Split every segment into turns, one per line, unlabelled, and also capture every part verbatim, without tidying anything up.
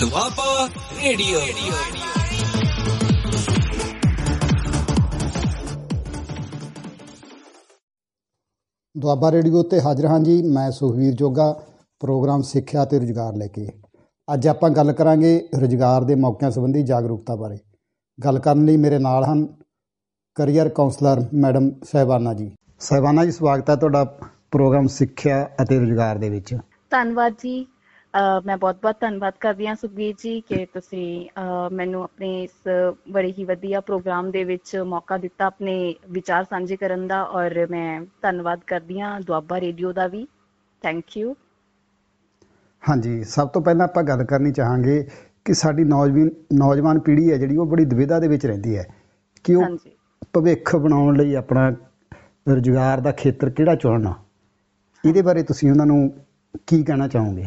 Doaba radio.
Doaba radio ਉੱਤੇ ਹਾਜ਼ਰ ਹਾਂ ਜੀ। ਮੈਂ ਸੁਖਵੀਰ ਜੋਗਾ, ਪ੍ਰੋਗਰਾਮ ਸਿੱਖਿਆ ਅਤੇ ਰੁਜ਼ਗਾਰ ਲੈ ਕੇ। ਅੱਜ ਆਪਾਂ ਗੱਲ ਕਰਾਂਗੇ ਰੁਜ਼ਗਾਰ ਦੇ ਮੌਕਿਆਂ ਸੰਬੰਧੀ ਜਾਗਰੂਕਤਾ ਬਾਰੇ। ਗੱਲ ਕਰਨ ਲਈ ਮੇਰੇ ਨਾਲ ਹਨ ਕਰੀਅਰ ਕਾਉਂਸਲਰ ਮੈਡਮ ਸਾਹਿਬਾਨਾ ਜੀ। ਸਾਹਿਬਾਨਾ ਜੀ, ਸਵਾਗਤ ਹੈ ਤੁਹਾਡਾ ਪ੍ਰੋਗਰਾਮ ਸਿੱਖਿਆ ਅਤੇ ਰੁਜ਼ਗਾਰ ਦੇ ਵਿੱਚ।
ਧੰਨਵਾਦ ਜੀ। ਮੈਂ ਬਹੁਤ ਬਹੁਤ ਧੰਨਵਾਦ ਕਰਦੀ ਹਾਂ ਸੁਖਬੀਰ ਜੀ ਕਿ ਤੁਸੀਂ ਮੈਨੂੰ ਆਪਣੇ ਇਸ ਬੜੇ ਹੀ ਵਧੀਆ ਪ੍ਰੋਗਰਾਮ ਦੇ ਵਿੱਚ ਮੌਕਾ ਦਿੱਤਾ ਆਪਣੇ ਵਿਚਾਰ ਸਾਂਝੇ ਕਰਨ ਦਾ, ਔਰ ਮੈਂ ਧੰਨਵਾਦ ਕਰਦੀ ਹਾਂ Doaba radio the we. Thank you.
ਹਾਂਜੀ, ਸਭ ਤੋਂ ਪਹਿਲਾਂ ਆਪਾਂ ਗੱਲ ਕਰਨੀ ਚਾਹਾਂਗੇ ਕਿ ਸਾਡੀ ਨੌਜਵਾਨ ਨੌਜਵਾਨ ਪੀੜ੍ਹੀ ਹੈ ਜਿਹੜੀ ਉਹ ਬੜੀ ਦੁਵਿਧਾ ਦੇ ਵਿੱਚ ਰਹਿੰਦੀ ਹੈ ਕਿ ਉਹ ਭਵਿੱਖ ਬਣਾਉਣ ਲਈ ਆਪਣਾ ਰੁਜ਼ਗਾਰ ਦਾ ਖੇਤਰ ਕਿਹੜਾ ਚੁਣਨਾ। ਇਹਦੇ ਬਾਰੇ ਤੁਸੀਂ ਉਹਨਾਂ ਨੂੰ ਕੀ ਕਹਿਣਾ ਚਾਹੋਗੇ?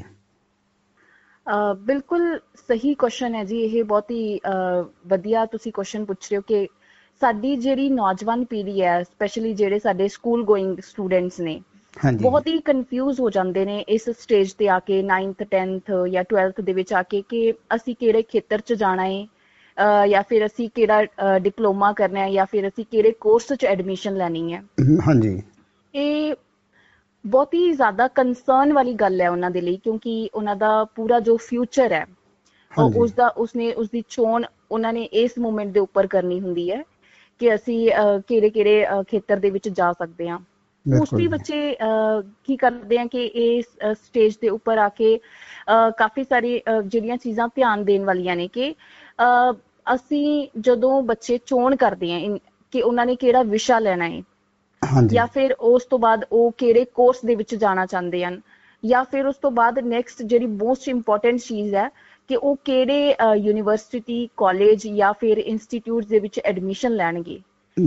ਬਿਲਕੁਲ ਸਹੀ ਕੁਐਸਚਨ ਹੈ ਜੀ। ਇਹ ਬਹੁਤ ਹੀ ਵਧੀਆ ਤੁਸੀਂ ਕੁਐਸਚਨ ਪੁੱਛ ਰਹੇ ਹੋ ਕਿ ਸਾਡੀ ਜਿਹੜੀ ਨੌਜਵਾਨ ਪੀੜ੍ਹੀ ਹੈ, ਸਪੈਸ਼ਲੀ ਜਿਹੜੇ ਸਾਡੇ ਸਕੂਲ ਗੋਇੰਗ ਸਟੂਡੈਂਟਸ ਨੇ, ਬਹੁਤ ਹੀ ਕਨਫਿਊਜ਼ ਹੋ ਜਾਂਦੇ ਨੇ ਇਸ ਸਟੇਜ ਤੇ ਆ ਕੇ, ਨਾਈਨਥ ਟੈਨਥ ਜਾਂ ਟਵੈਲਥ ਦੇ ਵਿੱਚ ਆ ਕੇ, ਕਿ ਅਸੀਂ ਕਿਹੜੇ ਖੇਤਰ 'ਚ ਜਾਣਾ ਹੈ ਜਾਂ ਫਿਰ ਅਸੀਂ ਕਿਹੜਾ ਡਿਪਲੋਮਾ ਕਰਨਾ ਹੈ ਜਾਂ ਫਿਰ ਅਸੀਂ ਕਿਹੜੇ ਕੋਰਸ 'ਚ ਐਡਮਿਸ਼ਨ ਲੈਣੀ ਹੈ।
ਹਾਂਜੀ, ਇਹ
ਬਹੁਤ ਹੀ ਜ਼ਿਆਦਾ ਕੰਸਰਨ ਵਾਲੀ ਗੱਲ ਹੈ ਉਹਨਾਂ ਦੇ ਲਈ, ਕਿਉਂਕਿ ਉਹਨਾਂ ਦਾ ਪੂਰਾ ਜੋ ਫਿਊਚਰ ਹੈ ਉਸਦਾ ਉਸਨੇ ਉਸਦੀ ਚੋਣ ਉਹਨਾਂ ਨੇ ਇਸ ਮੂਮੈਂਟ ਦੇ ਉੱਪਰ ਕਰਨੀ ਹੁੰਦੀ ਹੈ ਕਿ ਅਸੀਂ ਕਿਹੜੇ ਕਿਹੜੇ ਖੇਤਰ ਦੇ ਵਿੱਚ ਜਾ ਸਕਦੇ ਹਾਂ। ਮੋਸਟਲੀ ਬੱਚੇ ਕੀ ਕਰਦੇ ਆ ਕਿ ਇਸ ਸਟੇਜ ਦੇ ਉੱਪਰ ਆ ਕੇ ਕਾਫੀ ਸਾਰੀ ਜਿਹੜੀਆਂ ਚੀਜ਼ਾਂ ਧਿਆਨ ਦੇਣ ਵਾਲੀਆਂ ਨੇ ਕਿ ਅਸੀਂ ਜਦੋਂ ਬੱਚੇ ਚੋਣ ਕਰਦੇ ਆ ਕਿ ਉਹਨਾਂ ਨੇ ਕਿਹੜਾ ਵਿਸ਼ਾ ਲੈਣਾ ਹੈ ਜਾਂ ਫਿਰ ਉਸ ਤੋਂ ਬਾਅਦ ਉਹ ਕਿਹੜੇ ਕੋਰਸ ਦੇ ਵਿੱਚ ਜਾਣਾ ਚਾਹੁੰਦੇ ਹਨ, ਜਾਂ ਫਿਰ ਉਸ ਤੋਂ ਬਾਅਦ ਨੈਕਸਟ ਜਿਹੜੀ ਮੋਸਟ ਇੰਪੋਰਟੈਂਟ ਚੀਜ਼ ਹੈ ਕਿ ਉਹ ਕਿਹੜੇ ਯੂਨੀਵਰਸਿਟੀ, ਕਾਲਜ ਜਾਂ ਫਿਰ ਇੰਸਟੀਟਿਊਟ ਦੇ ਵਿੱਚ ਐਡਮਿਸ਼ਨ ਲੈਣਗੇ।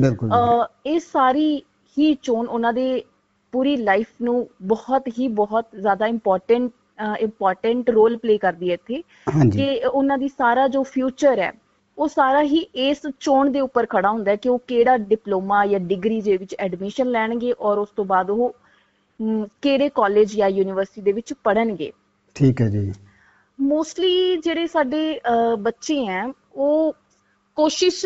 ਇਹ ਸਾਰੀ ਹੀ ਚੋਣ ਉਹਨਾਂ ਦੇ ਪੂਰੀ ਲਾਈਫ ਨੂੰ ਬਹੁਤ ਹੀ ਬਹੁਤ ਜ਼ਿਆਦਾ ਇੰਪੋਰਟੈਂਟ ਇੰਪੋਰਟੈਂਟ ਰੋਲ ਪਲੇ ਕਰਦੀ ਹੈ ਇੱਥੇ, ਕਿ ਉਹਨਾਂ ਦੀ ਸਾਰਾ ਜੋ ਫਿਊਚਰ ਹੈ ਉਹ ਸਾਰਾ ਹੀ ਇਸ ਚੋਣ ਦੇ ਉੱਪਰ ਖੜਾ ਹੁੰਦਾ ਹੈ ਕਿ ਉਹ ਕਿਹੜਾ ਡਿਪਲੋਮਾ ਜਾਂ ਡਿਗਰੀ ਦੇ ਵਿੱਚ ਐਡਮਿਸ਼ਨ ਲੈਣਗੇ ਔਰ ਉਸ ਤੋਂ ਬਾਅਦ ਉਹ ਕਿਹੜੇ ਕਾਲਜ ਜਾਂ ਯੂਨੀਵਰਸਿਟੀ ਦੇ ਵਿੱਚ ਪੜ੍ਹਨਗੇ।
ਠੀਕ ਹੈ ਜੀ।
ਮੋਸਟਲੀ ਜਿਹੜੇ ਸਾਡੇ ਬੱਚੇ ਹੈ ਉਹ ਕੋਸ਼ਿਸ਼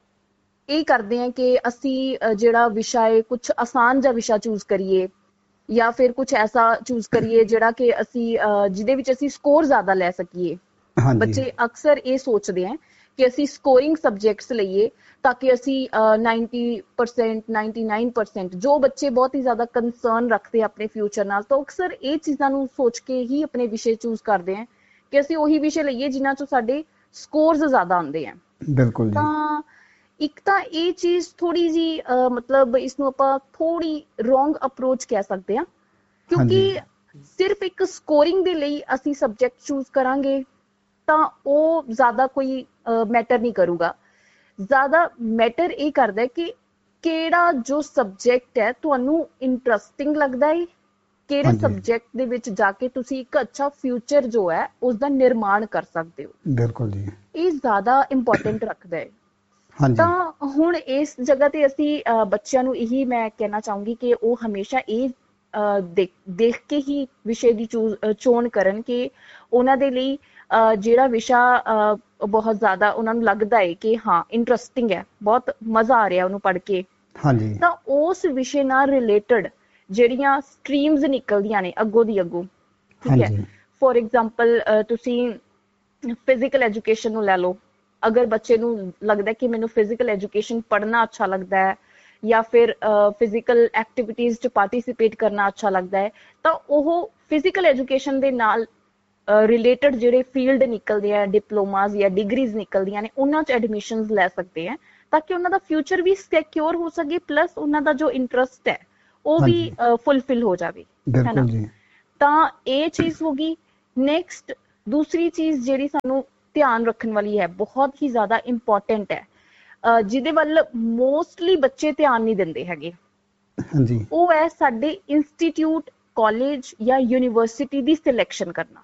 ਇਹ ਕਰਦੇ ਆ ਕਿ ਅਸੀਂ ਜਿਹੜਾ ਵਿਸ਼ਾ ਹੈ ਕੁਛ ਆਸਾਨ ਜਿਹਾ ਵਿਸ਼ਾ ਚੂਜ਼ ਕਰੀਏ ਜਾਂ ਫਿਰ ਕੁਛ ਐਸਾ ਚੂਜ਼ ਕਰੀਏ ਜਿਹੜਾ ਕਿ ਅਸੀਂ ਜਿਹਦੇ ਵਿੱਚ ਅਸੀਂ ਸਕੋਰ ਜ਼ਿਆਦਾ ਲੈ ਸਕੀਏ। ਬੱਚੇ ਅਕਸਰ ਇਹ ਸੋਚਦੇ ਆ ਕਿ ਅਸੀਂ ਸਕੋਰਿੰਗ ਸਬਜੈਕਟਸ ਲਈਏ ਤਾਂ ਕਿ ਅਸੀਂ ninety percent ninety nine percent ਜੋ ਬੱਚੇ ਬਹੁਤ ਹੀ ਜ਼ਿਆਦਾ ਕੰਸਰਨ ਰੱਖਦੇ ਆਪਣੇ ਫਿਊਚਰ ਨਾਲ, ਤਾਂ ਅਕਸਰ ਇਹ ਚੀਜ਼ਾਂ ਨੂੰ ਸੋਚ ਕੇ ਹੀ ਆਪਣੇ ਵਿਸ਼ੇ ਚੂਜ਼ ਕਰਦੇ ਆ ਕਿ ਅਸੀਂ ਉਹੀ ਵਿਸ਼ੇ ਲਈਏ ਜਿਨ੍ਹਾਂ ਚੋਂ ਸਾਡੇ ਸਕੋਰਸ ਜ਼ਿਆਦਾ ਆਉਂਦੇ ਆ।
ਬਿਲਕੁਲ।
ਤਾਂ ਇੱਕ ਤਾਂ ਇਹ ਚੀਜ਼ ਥੋੜੀ ਜਿਹੀ ਮਤਲਬ ਇਸਨੂੰ ਆਪਾਂ ਥੋੜੀ ਰੋਂਗ ਅਪਰੋਚ ਕਹਿ ਸਕਦੇ ਹਾਂ, ਕਿਉਂਕਿ ਸਿਰਫ ਇੱਕ ਸਕੋਰਿੰਗ ਦੇ ਲਈ ਅਸੀਂ ਸਬਜੈਕਟ ਚੂਜ਼ ਕਰਾਂਗੇ ਤਾਂ ਉਹ ਜ਼ਿਆਦਾ ਕੋਈ ਮੈਟਰ ਨਹੀਂ ਕਰੂਗਾ। ਜ਼ਿਆਦਾ ਮੈਟਰ ਇਹ ਕਰਦਾ ਕਿ ਕਿਹੜਾ ਜੋ ਸਬਜੈਕਟ ਹੈ ਤੁਹਾਨੂੰ ਇੰਟਰਸਟਿੰਗ ਲੱਗਦਾ ਹੈ, ਕਿਹੜੇ ਸਬਜੈਕਟ ਦੇ ਵਿੱਚ ਜਾ ਕੇ ਤੁਸੀਂ ਇੱਕ ਅੱਛਾ ਫਿਊਚਰ ਜੋ ਹੈ ਉਸਦਾ ਨਿਰਮਾਣ ਕਰ ਸਕਦੇ ਹੋ। ਬਿਲਕੁਲ ਜੀ, ਇਹ ਜ਼ਿਆਦਾ ਇੰਪੋਰਟੈਂਟ ਰੱਖਦਾ ਹੈ। ਤਾਂ ਹੁਣ ਇਸ ਜਗ੍ਹਾ ਤੇ ਅਸੀਂ ਬੱਚਿਆਂ ਨੂੰ ਇਹੀ ਮੈਂ ਕਹਿਣਾ ਚਾਹੂੰਗੀ ਕਿ ਉਹ ਹਮੇਸ਼ਾ ਇਹ ਦੇਖ ਦੇਖ ਕੇ ਹੀ ਵਿਸ਼ੇ ਦੀ ਚੂਜ਼ ਚੋਣ ਕਰਨ ਕਿ ਉਹਨਾਂ ਦੇ ਲਈ ਜਿਹੜਾ ਵਿਸ਼ਾ ਬਹੁਤ ਜ਼ਿਆਦਾ ਉਹਨਾਂ ਨੂੰ ਲੱਗਦਾ ਹੈ ਕਿ ਹਾਂ ਇੰਟਰਸਟਿੰਗ ਹੈ, ਬਹੁਤ ਮਜ਼ਾ ਆ ਰਿਹਾ ਉਹਨੂੰ ਪੜ੍ਹ ਕੇ, ਤਾਂ ਉਸ ਵਿਸ਼ੇ ਨਾਲ ਰਿਲੇਟਡ ਜਿਹੜੀਆਂ ਸਟਰੀਮਸ ਨਿਕਲਦੀਆਂ ਨੇ ਅੱਗੋਂ ਦੀ ਅੱਗੋਂ, ਠੀਕ ਹੈ। ਫੋਰ ਐਗਜ਼ਾਮਪਲ ਤੁਸੀਂ ਫਿਜ਼ੀਕਲ ਐਜੂਕੇਸ਼ਨ ਨੂੰ ਲੈ ਲਓ। ਅਗਰ ਬੱਚੇ ਨੂੰ ਲੱਗਦਾ ਕਿ ਮੈਨੂੰ ਫਿਜ਼ੀਕਲ ਐਜੂਕੇਸ਼ਨ ਪੜ੍ਹਨਾ ਅੱਛਾ ਲੱਗਦਾ ਹੈ ਜਾਂ ਫਿਰ ਫਿਜ਼ੀਕਲ ਐਕਟੀਵਿਟੀਜ਼ 'ਚ ਪਾਰਟੀਸਿਪੇਟ ਕਰਨਾ ਅੱਛਾ ਲੱਗਦਾ ਹੈ, ਤਾਂ ਉਹ ਫਿਜ਼ੀਕਲ ਐਜੂਕੇਸ਼ਨ ਦੇ ਨਾਲ ਰਿਲੇਟਡ ਜਿਹੜੇ ਫੀਲਡ ਨਿਕਲਦੇ ਆ, ਡਿਪਲੋਮਾਸ ਜਾਂ ਡਿਗਰੀਜ਼ ਨਿਕਲਦੀਆਂ ਨੇ, ਉਹਨਾਂ 'ਚ ਐਡਮਿਸ਼ਨਸ ਲੈ ਸਕਦੇ ਆ ਤਾਂ ਕਿ ਉਹਨਾਂ ਦਾ ਫਿਊਚਰ ਵੀ ਸਿਕਿਉਰ ਹੋ ਸਕੇ, ਪਲੱਸ ਉਹਨਾਂ ਦਾ ਜੋ ਇੰਟਰਸਟ ਹੈ ਉਹ ਵੀ ਫੁਲਫਿਲ ਹੋ ਜਾਵੇ, ਹੈ ਨਾ। ਤਾਂ ਇਹ ਚੀਜ਼ ਹੋ ਗਈ। ਨੈਕਸਟ ਦੂਸਰੀ ਚੀਜ਼ ਜਿਹੜੀ ਸਾਨੂੰ ਧਿਆਨ ਰੱਖਣ ਵਾਲੀ ਹੈ, ਬਹੁਤ ਹੀ ਜ਼ਿਆਦਾ ਇੰਪੋਰਟੈਂਟ ਹੈ, ਜਿਹਦੇ ਵੱਲ ਮੋਸਟਲੀ ਬੱਚੇ ਧਿਆਨ ਨਹੀਂ ਦਿੰਦੇ ਹੈਗੇ, ਉਹ ਹੈ ਸਾਡੇ ਇੰਸਟੀਟਿਊਟ, ਕਾਲਜ ਜਾਂ ਯੂਨੀਵਰਸਿਟੀ ਦੀ ਸਿਲੈਕਸ਼ਨ ਕਰਨਾ।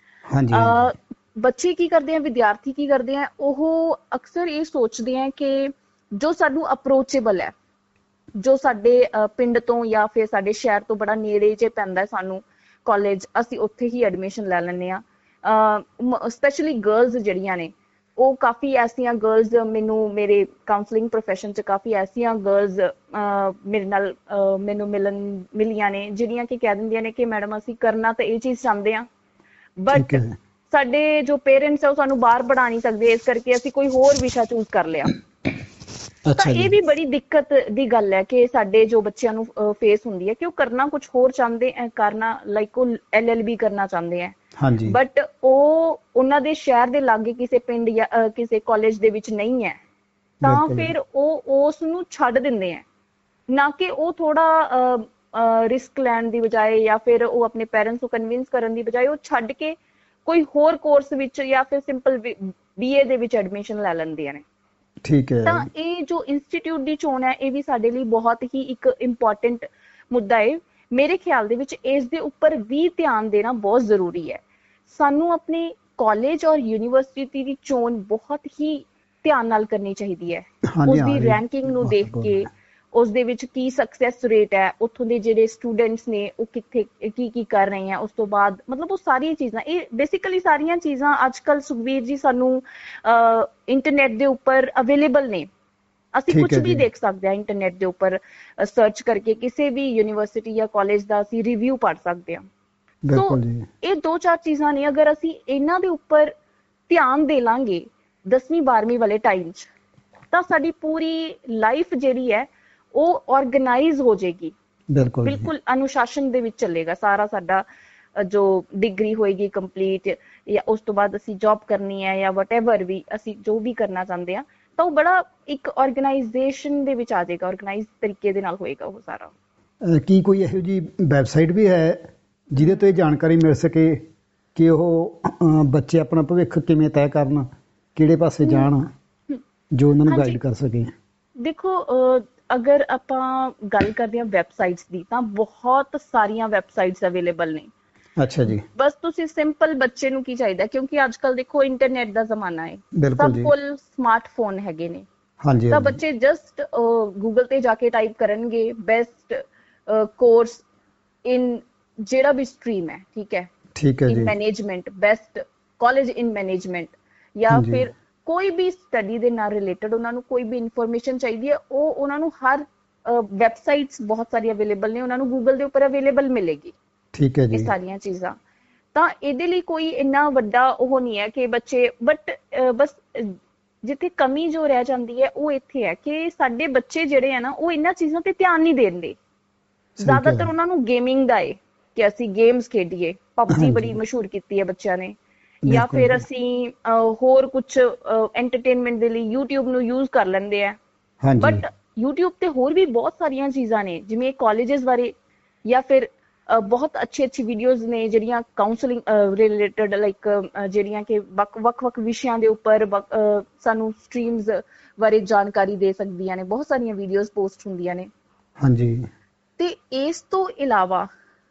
ਬੱਚੇ ਕੀ ਕਰਦੇ ਆ, ਵਿਦਿਆਰਥੀ ਕੀ ਕਰਦੇ ਆ, ਉਹ ਅਕਸਰ ਇਹ ਸੋਚਦੇ ਆ ਕਿ ਜੋ ਸਾਨੂੰ ਅਪਰੋਚੇਬਲ ਹੈ, ਜੋ ਸਾਡੇ ਪਿੰਡ ਤੋਂ ਜਾਂ ਫਿਰ ਸਾਡੇ ਸ਼ਹਿਰ ਤੋਂ ਬੜਾ ਨੇੜੇ 'ਚ ਪੈਂਦਾ ਸਾਨੂੰ ਕਾਲਜ, ਅਸੀਂ ਉੱਥੇ ਹੀ ਐਡਮਿਸ਼ਨ ਲੈ ਲੈਂਦੇ ਹਾਂ। ਸਪੈਸ਼ਲੀ ਗਰਲਸ ਜਿਹੜੀਆਂ ਨੇ, ਉਹ ਕਾਫੀ ਐਸੀਆਂ ਗਰਲਸ ਮੈਨੂੰ ਮੇਰੇ ਕਾਉਂਸਲਿੰਗ ਪ੍ਰੋਫੈਸ਼ਨ 'ਚ ਕਾਫੀ ਐਸੀਆਂ ਗਰਲਸ ਮੇਰੇ ਨਾਲ ਮੈਨੂੰ ਮਿਲਣ ਮਿਲੀਆਂ ਨੇ ਜਿਹੜੀਆਂ ਕਿ ਕਹਿ ਦਿੰਦੀਆਂ ਨੇ ਕਿ ਮੈਡਮ ਅਸੀਂ ਕਰਨਾ ਤਾਂ ਇਹ ਚੀਜ਼ ਚਾਹੁੰਦੇ ਹਾਂ, ਬਟ ਸਾਡੇ ਜੋ ਪੇਰੈਂਟਸ ਆ ਉਹ ਸਾਨੂੰ ਬਾਹਰ ਪੜ੍ਹਾ ਨਹੀਂ ਸਕਦੇ, ਇਸ ਕਰਕੇ ਅਸੀਂ ਕੋਈ ਹੋਰ ਵਿਸ਼ਾ ਚੂਜ਼ ਕਰ ਲਿਆ। ਤਾਂ ਇਹ ਵੀ ਬੜੀ ਦਿੱਕਤ ਦੀ ਗੱਲ ਹੈ ਕਿ ਸਾਡੇ ਜੋ ਬੱਚਿਆਂ ਨੂੰ ਫੇਸ ਹੁੰਦੀ ਹੈ ਕਿ ਉਹ ਕਰਨਾ ਕੁਝ ਹੋਰ ਚਾਹੁੰਦੇ ਹੈ, ਕਰਨਾ ਲਾਈਕ ਉਹ ਐਲ ਐਲ ਬੀ ਕਰਨਾ ਚਾਹੁੰਦੇ ਹੈ, ਬਟ ਉਹ ਉਹਨਾਂ ਦੇ ਸ਼ਹਿਰ ਦੇ ਲਾਗੇ ਕਿਸੇ ਪਿੰਡ ਜਾਂ ਕਿਸੇ ਕਾਲਜ ਦੇ ਵਿੱਚ ਨਹੀਂ ਹੈ, ਤਾਂ ਫਿਰ ਉਹ ਉਸ ਨੂੰ ਛੱਡ ਦਿੰਦੇ ਹੈ। ਨਾ ਕਿ ਉਹ ਥੋੜਾ ਰਿਸਕ ਲੈਣ ਦੀ ਬਜਾਏ ਜਾਂ ਫਿਰ ਉਹ ਆਪਣੇ ਪੇਰੈਂਟਸ ਨੂੰ ਕਨਵਿੰਸ ਕਰਨ ਦੀ ਬਜਾਏ ਉਹ ਛੱਡ ਕੇ ਕੋਈ ਹੋਰ ਕੋਰਸ ਵਿੱਚ ਜਾਂ ਫਿਰ ਸਿੰਪਲ ਬੀ ਏ ਦੇ ਵਿੱਚ ਐਡਮਿਸ਼ਨ ਲੈ ਲੈਂਦੀਆਂ ਨੇ।
ਠੀਕ ਹੈ।
ਤਾਂ ਇਹ ਜੋ ਇੰਸਟੀਚਿਊਟ ਦੀ ਚੋਣ ਹੈ ਇਹ ਵੀ ਸਾਡੇ ਲਈ ਬਹੁਤ ਹੀ ਇੱਕ ਇੰਪੋਰਟੈਂਟ ਮੁੱਦਾ ਹੈ। ਮੇਰੇ ਖਿਆਲ ਦੇ ਵਿੱਚ ਇਸ ਦੇ ਉੱਪਰ ਵੀ ਧਿਆਨ ਦੇਣਾ ਬਹੁਤ ਜ਼ਰੂਰੀ ਹੈ। ਸਾਨੂੰ ਆਪਣੇ ਕਾਲਜ ਔਰ ਯੂਨੀਵਰਸਿਟੀ ਦੀ ਚੋਣ ਬਹੁਤ ਹੀ ਧਿਆਨ ਨਾਲ ਕਰਨੀ ਚਾਹੀਦੀ ਹੈ। ਉਸਦੀ ਰੈਂਕਿੰਗ ਨੂੰ ਦੇਖ ਕੇ ਉਸ ਦੇ ਵਿੱਚ ਕੀ ਸਕਸੈਸ ਰੇਟ ਹੈ, ਉੱਥੋਂ ਦੇ ਜਿਹੜੇ ਸਟੂਡੈਂਟਸ ਨੇ ਉਹ ਕਿੱਥੇ ਕੀ ਕੀ ਕਰ ਰਹੇ ਆ, ਉਸ ਤੋਂ ਬਾਅਦ ਮਤਲਬ ਉਹ ਸਾਰੀਆਂ ਚੀਜ਼ਾਂ, ਇਹ ਬੇਸਿਕਲੀ ਸਾਰੀਆਂ ਚੀਜ਼ਾਂ ਅੱਜ ਕੱਲ੍ਹ ਸੁਖਬੀਰ ਜੀ ਸਾਨੂੰ ਇੰਟਰਨੈਟ ਦੇ ਉੱਪਰ ਅਵੇਲੇਬਲ ਨੇ। ਅਸੀਂ ਕੁਝ ਵੀ ਦੇਖ ਸਕਦੇ ਹਾਂ ਇੰਟਰਨੈਟ ਦੇ ਉੱਪਰ ਸਰਚ ਕਰਕੇ, ਕਿਸੇ ਵੀ ਯੂਨੀਵਰਸਿਟੀ ਜਾਂ ਕਾਲਜ ਦਾ ਅਸੀਂ ਰਿਵਿਊ ਪੜ੍ਹ ਸਕਦੇ ਹਾਂ। ਸੋ ਇਹ ਦੋ ਚਾਰ ਚੀਜ਼ਾਂ ਨੇ, ਅਗਰ ਅਸੀਂ ਇਹਨਾਂ ਦੇ ਉੱਪਰ ਧਿਆਨ ਦੇ ਲਾਂਗੇ ਦਸਵੀਂ ਬਾਰਵੀਂ ਵਾਲੇ ਟਾਈਮ 'ਚ, ਤਾਂ ਸਾਡੀ ਪੂਰੀ ਲਾਈਫ ਜਿਹੜੀ ਹੈ ਉਹ ਆਰਗੇਨਾਈਜ਼ ਹੋ ਜਾਏਗੀ, ਬਿਲਕੁਲ ਅਨੁਸ਼ਾਸਨ ਦੇ ਵਿੱਚ ਚੱਲੇਗਾ ਸਾਰਾ ਸਾਡਾ। ਜੋ ਡਿਗਰੀ ਹੋਏਗੀ ਕੰਪਲੀਟ ਜਾਂ ਉਸ ਤੋਂ ਬਾਅਦ ਅਸੀਂ ਜੌਬ ਕਰਨੀ ਹੈ ਜਾਂ ਵਟਐਵਰ ਵੀ ਅਸੀਂ ਜੋ ਵੀ ਕਰਨਾ ਚਾਹੁੰਦੇ ਹਾਂ, ਤਾਂ ਉਹ ਬੜਾ ਇੱਕ ਆਰਗੇਨਾਈਜੇਸ਼ਨ ਦੇ ਵਿੱਚ ਆ ਜਾਏਗਾ, ਆਰਗੇਨਾਈਜ਼ ਤਰੀਕੇ ਦੇ ਨਾਲ ਹੋਏਗਾ ਉਹ ਸਾਰਾ।
ਕੀ ਕੋਈ ਇਹੋ ਜਿਹੀ ਵੈਬਸਾਈਟ ਵੀ ਹੈ ਜਿਹਦੇ ਤੋਂ ਇਹ ਜਾਣਕਾਰੀ ਮਿਲ ਸਕੇ ਕਿ ਉਹ ਬੱਚੇ ਆਪਣਾ ਭਵਿੱਖ ਕਿਵੇਂ ਤੈਅ ਕਰਨ, ਕਿਹੜੇ ਪਾਸੇ ਜਾਣ, ਜੋ ਉਹਨਾਂ ਨੂੰ ਗਾਈਡ ਕਰ ਸਕੇ? ਦੇਖੋ,
ਅਗਰ ਆਪਾਂ ਗੱਲ ਕਰਦੇ ਹਾਂ ਵੈਬਸਾਈਟਸ ਦੀ, ਤਾਂ ਬਹੁਤ ਸਾਰੀਆਂ ਵੈਬਸਾਈਟਸ ਅਵੇਲੇਬਲ ਨੇ।
ਅੱਛਾ ਜੀ।
ਬਸ ਤੁਸੀਂ ਸਿੰਪਲ ਬੱਚੇ ਨੂੰ ਕੀ ਚਾਹੀਦਾ, ਕਿਉਂਕਿ ਅੱਜ ਕੱਲ ਦੇਖੋ ਇੰਟਰਨੈਟ ਦਾ ਜ਼ਮਾਨਾ ਹੈ, ਸਭ ਕੋਲ ਸਮਾਰਟਫੋਨ ਹੈਗੇ ਨੇ, ਤਾਂ ਬੱਚੇ ਜਸਟ ਗੂਗਲ ਤੇ ਜਾ ਕੇ ਟਾਈਪ ਕਰਨਗੇ ਬੈਸਟ ਕੋਰਸ ਇਨ ਜਿਹੜਾ ਵੀ ਸਟਰੀਮ ਹੈ, ਠੀਕ ਹੈ,
ਠੀਕ ਹੈ ਜੀ,
ਇਨ ਮੈਨੇਜਮੈਂਟ, ਬੈਸਟ ਕਾਲਜ ਇਨ ਮੈਨੇਜਮੈਂਟ, ਜਾਂ ਫਿਰ ਕੋਈ ਵੀ ਸਟੱਡੀ ਦੇ ਨਾਲ ਰਿਲੇਟਡ ਉਹਨਾਂ ਨੂੰ ਕੋਈ ਵੀ ਇਨਫੋਰਮੇਸ਼ਨ ਚਾਹੀਦੀ ਹੈ, ਉਹ ਉਹਨਾਂ ਨੂੰ ਹਰ ਵੈਬਸਾਈਟਸ ਬਹੁਤ ਸਾਰੀ ਅਵੇਲੇਬਲ ਨੇ, ਉਹਨਾਂ ਨੂੰ ਗੂਗਲ ਦੇ ਉੱਪਰ ਅਵੇਲੇਬਲ ਮਿਲੇਗੀ।
ਠੀਕ ਹੈ ਜੀ।
ਇਹ ਸਾਰੀਆਂ ਚੀਜ਼ਾਂ, ਤਾਂ ਇਹਦੇ ਲਈ ਕੋਈ ਇੰਨਾ ਵੱਡਾ ਉਹ ਨਹੀਂ ਹੈ ਕਿ ਬੱਚੇ, ਬਟ ਬਸ ਜਿੱਥੇ ਕਮੀ ਜੋ ਰਹਿ ਜਾਂਦੀ ਹੈ ਉਹ ਇੱਥੇ ਹੈ ਕਿ ਸਾਡੇ ਬੱਚੇ ਜਿਹੜੇ ਆ ਨਾ ਉਹ ਇਹਨਾਂ ਚੀਜ਼ਾਂ ਤੇ ਧਿਆਨ ਨਹੀਂ ਦਿੰਦੇ। ਜ਼ਿਆਦਾਤਰ ਉਹਨਾਂ ਨੂੰ ਗੇਮਿੰਗ ਦਾ ਹੈ ਕਿ ਅਸੀਂ ਗੇਮਸ ਖੇਡੀਏ, ਪਬਜੀ ਬੜੀ ਮਸ਼ਹੂਰ ਕੀਤੀ ਹੈ ਬੱਚਿਆਂ ਨੇ, ਜਾਂ ਫਿਰ ਅਸੀਂ ਹੋਰ ਕੁਛ ਐਂਟਰਟੇਨਮੈਂਟ ਦੇ ਲਈ ਯੂਟਿਊਬ ਨੂੰ ਯੂਜ਼ ਕਰ ਲੈਂਦੇ ਆ। ਬਟ ਯੂਟਿਊਬ ਤੇ ਹੋਰ ਵੀ ਬਹੁਤ ਸਾਰੀਆਂ ਚੀਜ਼ਾਂ ਨੇ, ਜਿਵੇਂ ਕਾਲਜਸ ਬਾਰੇ, ਜਾਂ ਫਿਰ ਬਹੁਤ ਅੱਛੀ ਅੱਛੀ ਵੀਡੀਓਜ਼ ਨੇ ਜਿਹੜੀਆਂ ਕਾਉਂਸਲਿੰਗ ਰਿਲੇਟਡ, ਲਾਈਕ ਜਿਹੜੀਆਂ ਕਿ ਵੱਖ ਵੱਖ ਵੱਖ ਵਿਸ਼ਿਆਂ ਦੇ ਉੱਪਰ ਸਾਨੂੰ ਸਟਰੀਮਸ ਬਾਰੇ ਜਾਣਕਾਰੀ ਦੇ ਸਕਦੀਆਂ ਨੇ। ਬਹੁਤ ਸਾਰੀਆਂ ਵੀਡੀਓਜ਼ ਪੋਸਟ ਹੁੰਦੀਆਂ ਨੇ।
ਹਾਂਜੀ।
ਤੇ ਇਸ ਤੋਂ ਇਲਾਵਾ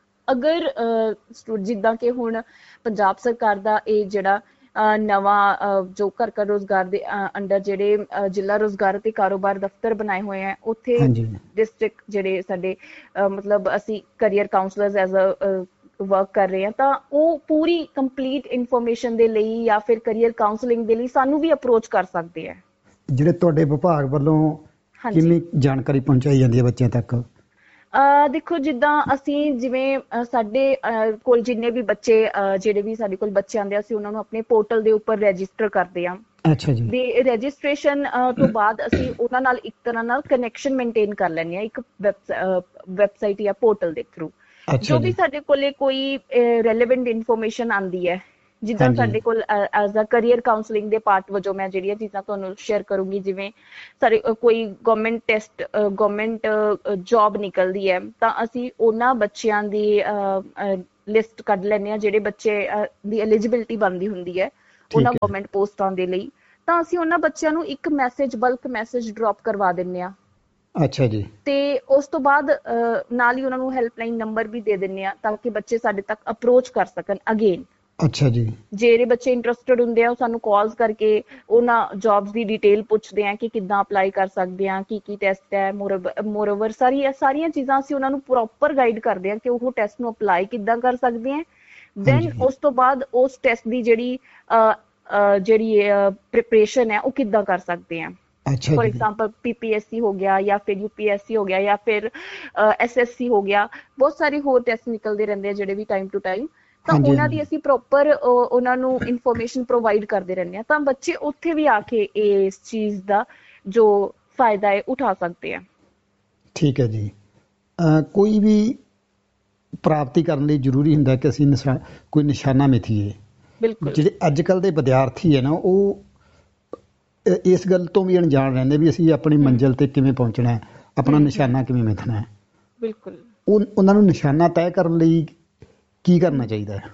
ਅਗਰ ਜਿੱਦਾਂ ਕਿ ਹੁਣ ਪੰਜਾਬ ਸਰਕਾਰ ਦਾ ਇਹ ਜਿਹੜਾ ਨਵਾਂ ਜੋ ਘਰ ਘਰ ਰੋਜ਼ਗਾਰ ਦੇ ਅੰਡਰ ਜਿਹੜੇ ਜ਼ਿਲ੍ਹਾ ਰੋਜ਼ਗਾਰ ਅਤੇ ਕਾਰੋਬਾਰ ਦਫ਼ਤਰ ਬਣਾਏ ਹੋਏ ਹੈ, ਉੱਥੇ ਡਿਸਟ੍ਰਿਕਟ ਜਿਹੜੇ ਸਾਡੇ ਮਤਲਬ ਅਸੀਂ career councillors as a work ਕਰ ਰਹੇ ਹਾਂ, ਤਾਂ ਉਹ ਪੂਰੀ ਕੰਪਲੀਟ ਇਨਫੋਰਮੇਸ਼ਨ ਦੇ ਲਈ ਜਾਂ ਫਿਰ ਕਰੀਅਰ ਕਾਉਂਸਲਿੰਗ ਦੇ ਲਈ ਸਾਨੂੰ ਵੀ ਅਪਰੋਚ ਕਰ ਸਕਦੇ ਹੈ।
ਜਿਹੜੇ ਤੁਹਾਡੇ ਵਿਭਾਗ ਵੱਲੋਂ ਕਿੰਨੀ ਜਾਣਕਾਰੀ ਪਹੁੰਚਾਈ ਜਾਂਦੀ ਹੈ ਬੱਚਿਆਂ ਤੱਕ?
ਦੇਖੋ, ਜਿੱਦਾਂ ਅਸੀਂ ਜਿਵੇਂ ਸਾਡੇ ਕੋਲ ਜਿੰਨੇ ਵੀ ਬੱਚੇ ਜਿਹੜੇ ਵੀ ਸਾਡੇ ਕੋਲ ਬੱਚੇ ਆਉਂਦੇ ਆ, ਅਸੀਂ ਉਹਨਾਂ ਨੂੰ ਆਪਣੇ ਪੋਰਟਲ ਦੇ ਉੱਪਰ ਰਜਿਸਟਰ ਕਰਦੇ ਹਾਂ।
ਅੱਛਾ ਜੀ।
ਤੇ ਰਜਿਸਟ੍ਰੇਸ਼ਨ ਤੋਂ ਬਾਅਦ ਅਸੀਂ ਉਹਨਾਂ ਨਾਲ ਇੱਕ ਤਰ੍ਹਾਂ ਨਾਲ ਕਨੈਕਸ਼ਨ ਮੇਨਟੇਨ ਕਰ ਲੈਂਦੇ ਹਾਂ ਇੱਕ ਵੈਬਸਾਈਟ ਜਾਂ ਪੋਰਟਲ ਦੇ ਥਰੂ। ਜੋ ਵੀ ਸਾਡੇ ਕੋਲੇ ਕੋਈ ਰੈਲੇਵੈਂਟ ਇਨਫੋਰਮੇਸ਼ਨ ਆਉਂਦੀ ਹੈ, ਜਿੱਦਾਂ ਸਾਡੇ ਕੋਲ ਐਜ਼ ਅ ਕਰੀਅਰ ਕਾਉਂਸਲਿੰਗ ਦੇ ਪਾਰਟ ਵਜੋਂ ਮੈਂ ਜਿਹੜੀਆਂ ਚੀਜ਼ਾਂ ਤੁਹਾਨੂੰ ਸ਼ੇਅਰ ਕਰੂੰਗੀ, ਜਿਵੇਂ ਸਾਡੇ ਕੋਈ ਗਵਰਨਮੈਂਟ ਟੈਸਟ ਗਵਰਨਮੈਂਟ ਜੌਬ ਨਿਕਲਦੀ ਹੈ, ਤਾਂ ਅਸੀਂ ਉਹਨਾਂ ਬੱਚਿਆਂ ਦੀ ਲਿਸਟ ਕੱਢ ਲੈਂਦੇ ਹਾਂ ਜਿਹੜੇ ਬੱਚੇ ਦੀ ਐਲੀਜੀਬਿਲਿਟੀ ਬਣਦੀ ਹੁੰਦੀ ਹੈ ਉਹਨਾਂ ਗਵਰਨਮੈਂਟ ਪੋਸਟਾਂ ਦੇ ਲਈ। ਤਾਂ ਅਸੀਂ ਉਹਨਾਂ ਬੱਚਿਆਂ ਨੂੰ ਇੱਕ ਮੈਸੇਜ, ਬਲਕ ਮੈਸੇਜ ਡ੍ਰੌਪ ਕਰਵਾ ਦਿੰਦੇ ਹਾਂ।
ਅੱਛਾ ਜੀ।
ਤੇ ਉਸ ਤੋਂ ਬਾਅਦ ਨਾਲ ਹੀ ਉਹਨਾਂ ਨੂੰ ਹੈਲਪਲਾਈਨ ਨੰਬਰ ਵੀ ਦੇ ਦਿੰਦੇ ਹਾਂ ਤਾਂ ਕਿ ਬੱਚੇ ਸਾਡੇ ਤੱਕ ਅਪਰੋਚ ਕਰ ਸਕਣ ਅਗੇਨ। ਅੱਛਾ ਜੀ। ਜਿਹੜੇ ਬੱਚੇ ਇੰਟਰਸਟਡ ਹੁੰਦੇ ਆ ਉਹ ਸਾਨੂੰ ਕਾਲਸ ਕਰਕੇ ਉਹਨਾਂ ਜੌਬਸ ਦੀ ਡਿਟੇਲ ਪੁੱਛਦੇ ਆ ਕਿ ਕਿੱਦਾਂ ਅਪਲਾਈ ਕਰ ਸਕਦੇ ਆ, ਕੀ ਕੀ ਟੈਸਟ ਹੈ, ਮੋਰਓਵਰ ਸਾਰੀ ਸਾਰੀਆਂ ਚੀਜ਼ਾਂ ਅਸੀਂ ਉਹਨਾਂ ਨੂੰ ਪ੍ਰੋਪਰ ਗਾਈਡ ਕਰਦੇ ਆ ਕਿ ਉਹ ਟੈਸਟ ਨੂੰ ਅਪਲਾਈ ਕਿੱਦਾਂ ਕਰ ਸਕਦੇ ਆ, ਦੈਨ ਉਸ ਤੋਂ ਬਾਅਦ ਉਸ ਟੈਸਟ ਦੀ ਜਿਹੜੀ ਅਹ, ਅਹ, ਜਿਹੜੀ ਪ੍ਰਿਪਰੇਸ਼ਨ ਹੈ ਉਹ ਕਿੱਦਾਂ ਕਰ ਸਕਦੇ ਆ।
ਅੱਛਾ
ਫॉर
ਜੀ।
एग्जांपल पीपीएससी हो गया या फिर यूपीएससी हो गया या फिर एसएससी हो गया, बहुत सारे ਹੋਰ ਟੈਸਟ ਨਿਕਲਦੇ ਰਹਿੰਦੇ ਆ ਜਿਹੜੇ ਵੀ ਟਾਈਮ ਟੂ ਟਾਈਮ, ਤਾਂ
ਹਾਂਜੀ
ਉਹਨਾਂ
ਹਾਂਜੀ
ਦੀ ਅਸੀਂ ਪ੍ਰੋਪਰ ਉਹਨਾਂ ਨੂੰ ਇਨਫੋਰਮੇਸ਼ਨ ਪ੍ਰੋਵਾਈਡ ਕਰਦੇ ਰਹਿੰਦੇ ਆ, ਤਾਂ ਬੱਚੇ ਉੱਥੇ ਵੀ ਆ ਕੇ ਇਸ ਚੀਜ਼ ਦਾ ਜੋ ਫਾਇਦਾ ਹੈ ਉਠਾ ਸਕਦੇ ਆ।
ਠੀਕ ਹੈ ਜੀ। ਅਹ ਕੋਈ ਵੀ ਪ੍ਰਾਪਤੀ ਕਰਨ ਲਈ ਜ਼ਰੂਰੀ ਹੁੰਦਾ ਕਿ ਅਸੀਂ ਨਿਸ਼ਾ ਕੋਈ ਨਿਸ਼ਾਨਾ ਮਿਥੀਏ।
ਬਿਲਕੁਲ
ਜਿਹੜੇ ਅੱਜ ਕੱਲ੍ਹ ਦੇ ਵਿਦਿਆਰਥੀ ਹੈ ਨਾ, ਉਹ ਅ- ਇਸ ਗੱਲ ਤੋਂ ਵੀ ਅਣਜਾਣ ਰਹਿੰਦੇ ਵੀ ਅਸੀਂ ਆਪਣੀ
ਹਮ,
ਮੰਜ਼ਿਲ ਤੇ ਕਿਵੇਂ ਪਹੁੰਚਣਾ ਹੈ, ਆਪਣਾ
ਹਮ, ਹਮ,
ਨਿਸ਼ਾਨਾ ਕਿਵੇਂ ਮਿਥਣਾ ਹੈ।
ਬਿਲਕੁਲ
ਉਹ ਉਹਨਾਂ ਨੂੰ ਨਿਸ਼ਾਨਾ ਤੈਅ ਕਰਨ ਲਈ ਕੀ ਕਰਨਾ ਚਾਹੀਦਾ ਹੈ?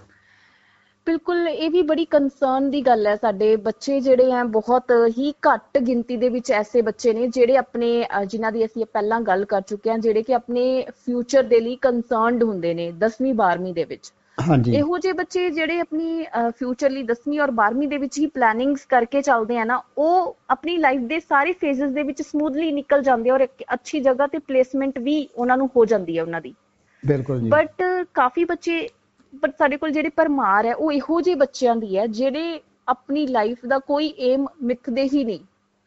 ਬਿਲਕੁਲ ਇਹ ਵੀ ਬੜੀ ਕੰਸਰਨ ਦੀ ਗੱਲ ਹੈ। ਸਾਡੇ ਬੱਚੇ ਜਿਹੜੇ ਆ ਬਹੁਤ ਹੀ ਘੱਟ ਗਿਣਤੀ ਦੇ ਵਿੱਚ ਐਸੇ ਬੱਚੇ ਨੇ ਜਿਹੜੇ ਆਪਣੇ ਅਹ, ਜਿਨ੍ਹਾਂ ਦੀ ਅਸੀਂ ਪਹਿਲਾਂ ਗੱਲ ਕਰ ਚੁੱਕੇ ਹਾਂ, ਜਿਹੜੇ ਕਿ ਆਪਣੇ ਫਿਊਚਰ ਦੇ ਲਈ ਕੰਸਰਨਡ ਹੁੰਦੇ ਨੇ ਦਸਵੀਂ ਬਾਰਵੀਂ ਦੇ ਵਿੱਚ।
ਹਾਂਜੀ
ਇਹੋ ਜਿਹੇ ਬੱਚੇ ਜਿਹੜੇ ਆਪਣੀ ਫਿਊਚਰ ਲਈ ਦਸਵੀਂ ਔਰ ਬਾਰਵੀਂ ਦੇ ਵਿੱਚ ਹੀ ਪਲੈਨਿੰਗਸ ਕਰਕੇ ਚੱਲਦੇ ਆ ਨਾ, ਉਹ ਆਪਣੀ ਲਾਈਫ ਦੇ ਸਾਰੇ ਫੇਜ਼ਸ ਦੇ ਵਿੱਚ ਸਮੂਥਲੀ ਨਿਕਲ ਜਾਂਦੇ ਆ ਔਰ ਇੱਕ ਅੱਛੀ ਜਗ੍ਹਾ ਤੇ ਪਲੇਸਮੈਂਟ ਵੀ ਉਹਨਾਂ ਨੂੰ ਹੋ ਜਾਂਦੀ ਹੈ ਉਹਨਾਂ ਦੀ।
ਬਿਲਕੁਲ ਜੀ।
ਬਟ ਕਾਫੀ ਬੱਚੇ, ਬਟ ਸਾਡੇ ਕੋਲ ਜਿਹੜੀ ਭਰਮਾਰ ਹੈ ਉਹ ਇਹੋ ਜਿਹੇ ਬੱਚਿਆਂ ਦੀ ਹੈ ਜਿਹੜੇ ਆਪਣੀ ਲਾਈਫ ਦਾ ਕੋਈ ਏਮ ਮਿੱਥਦੇ ਹੀ ਨਹੀਂ।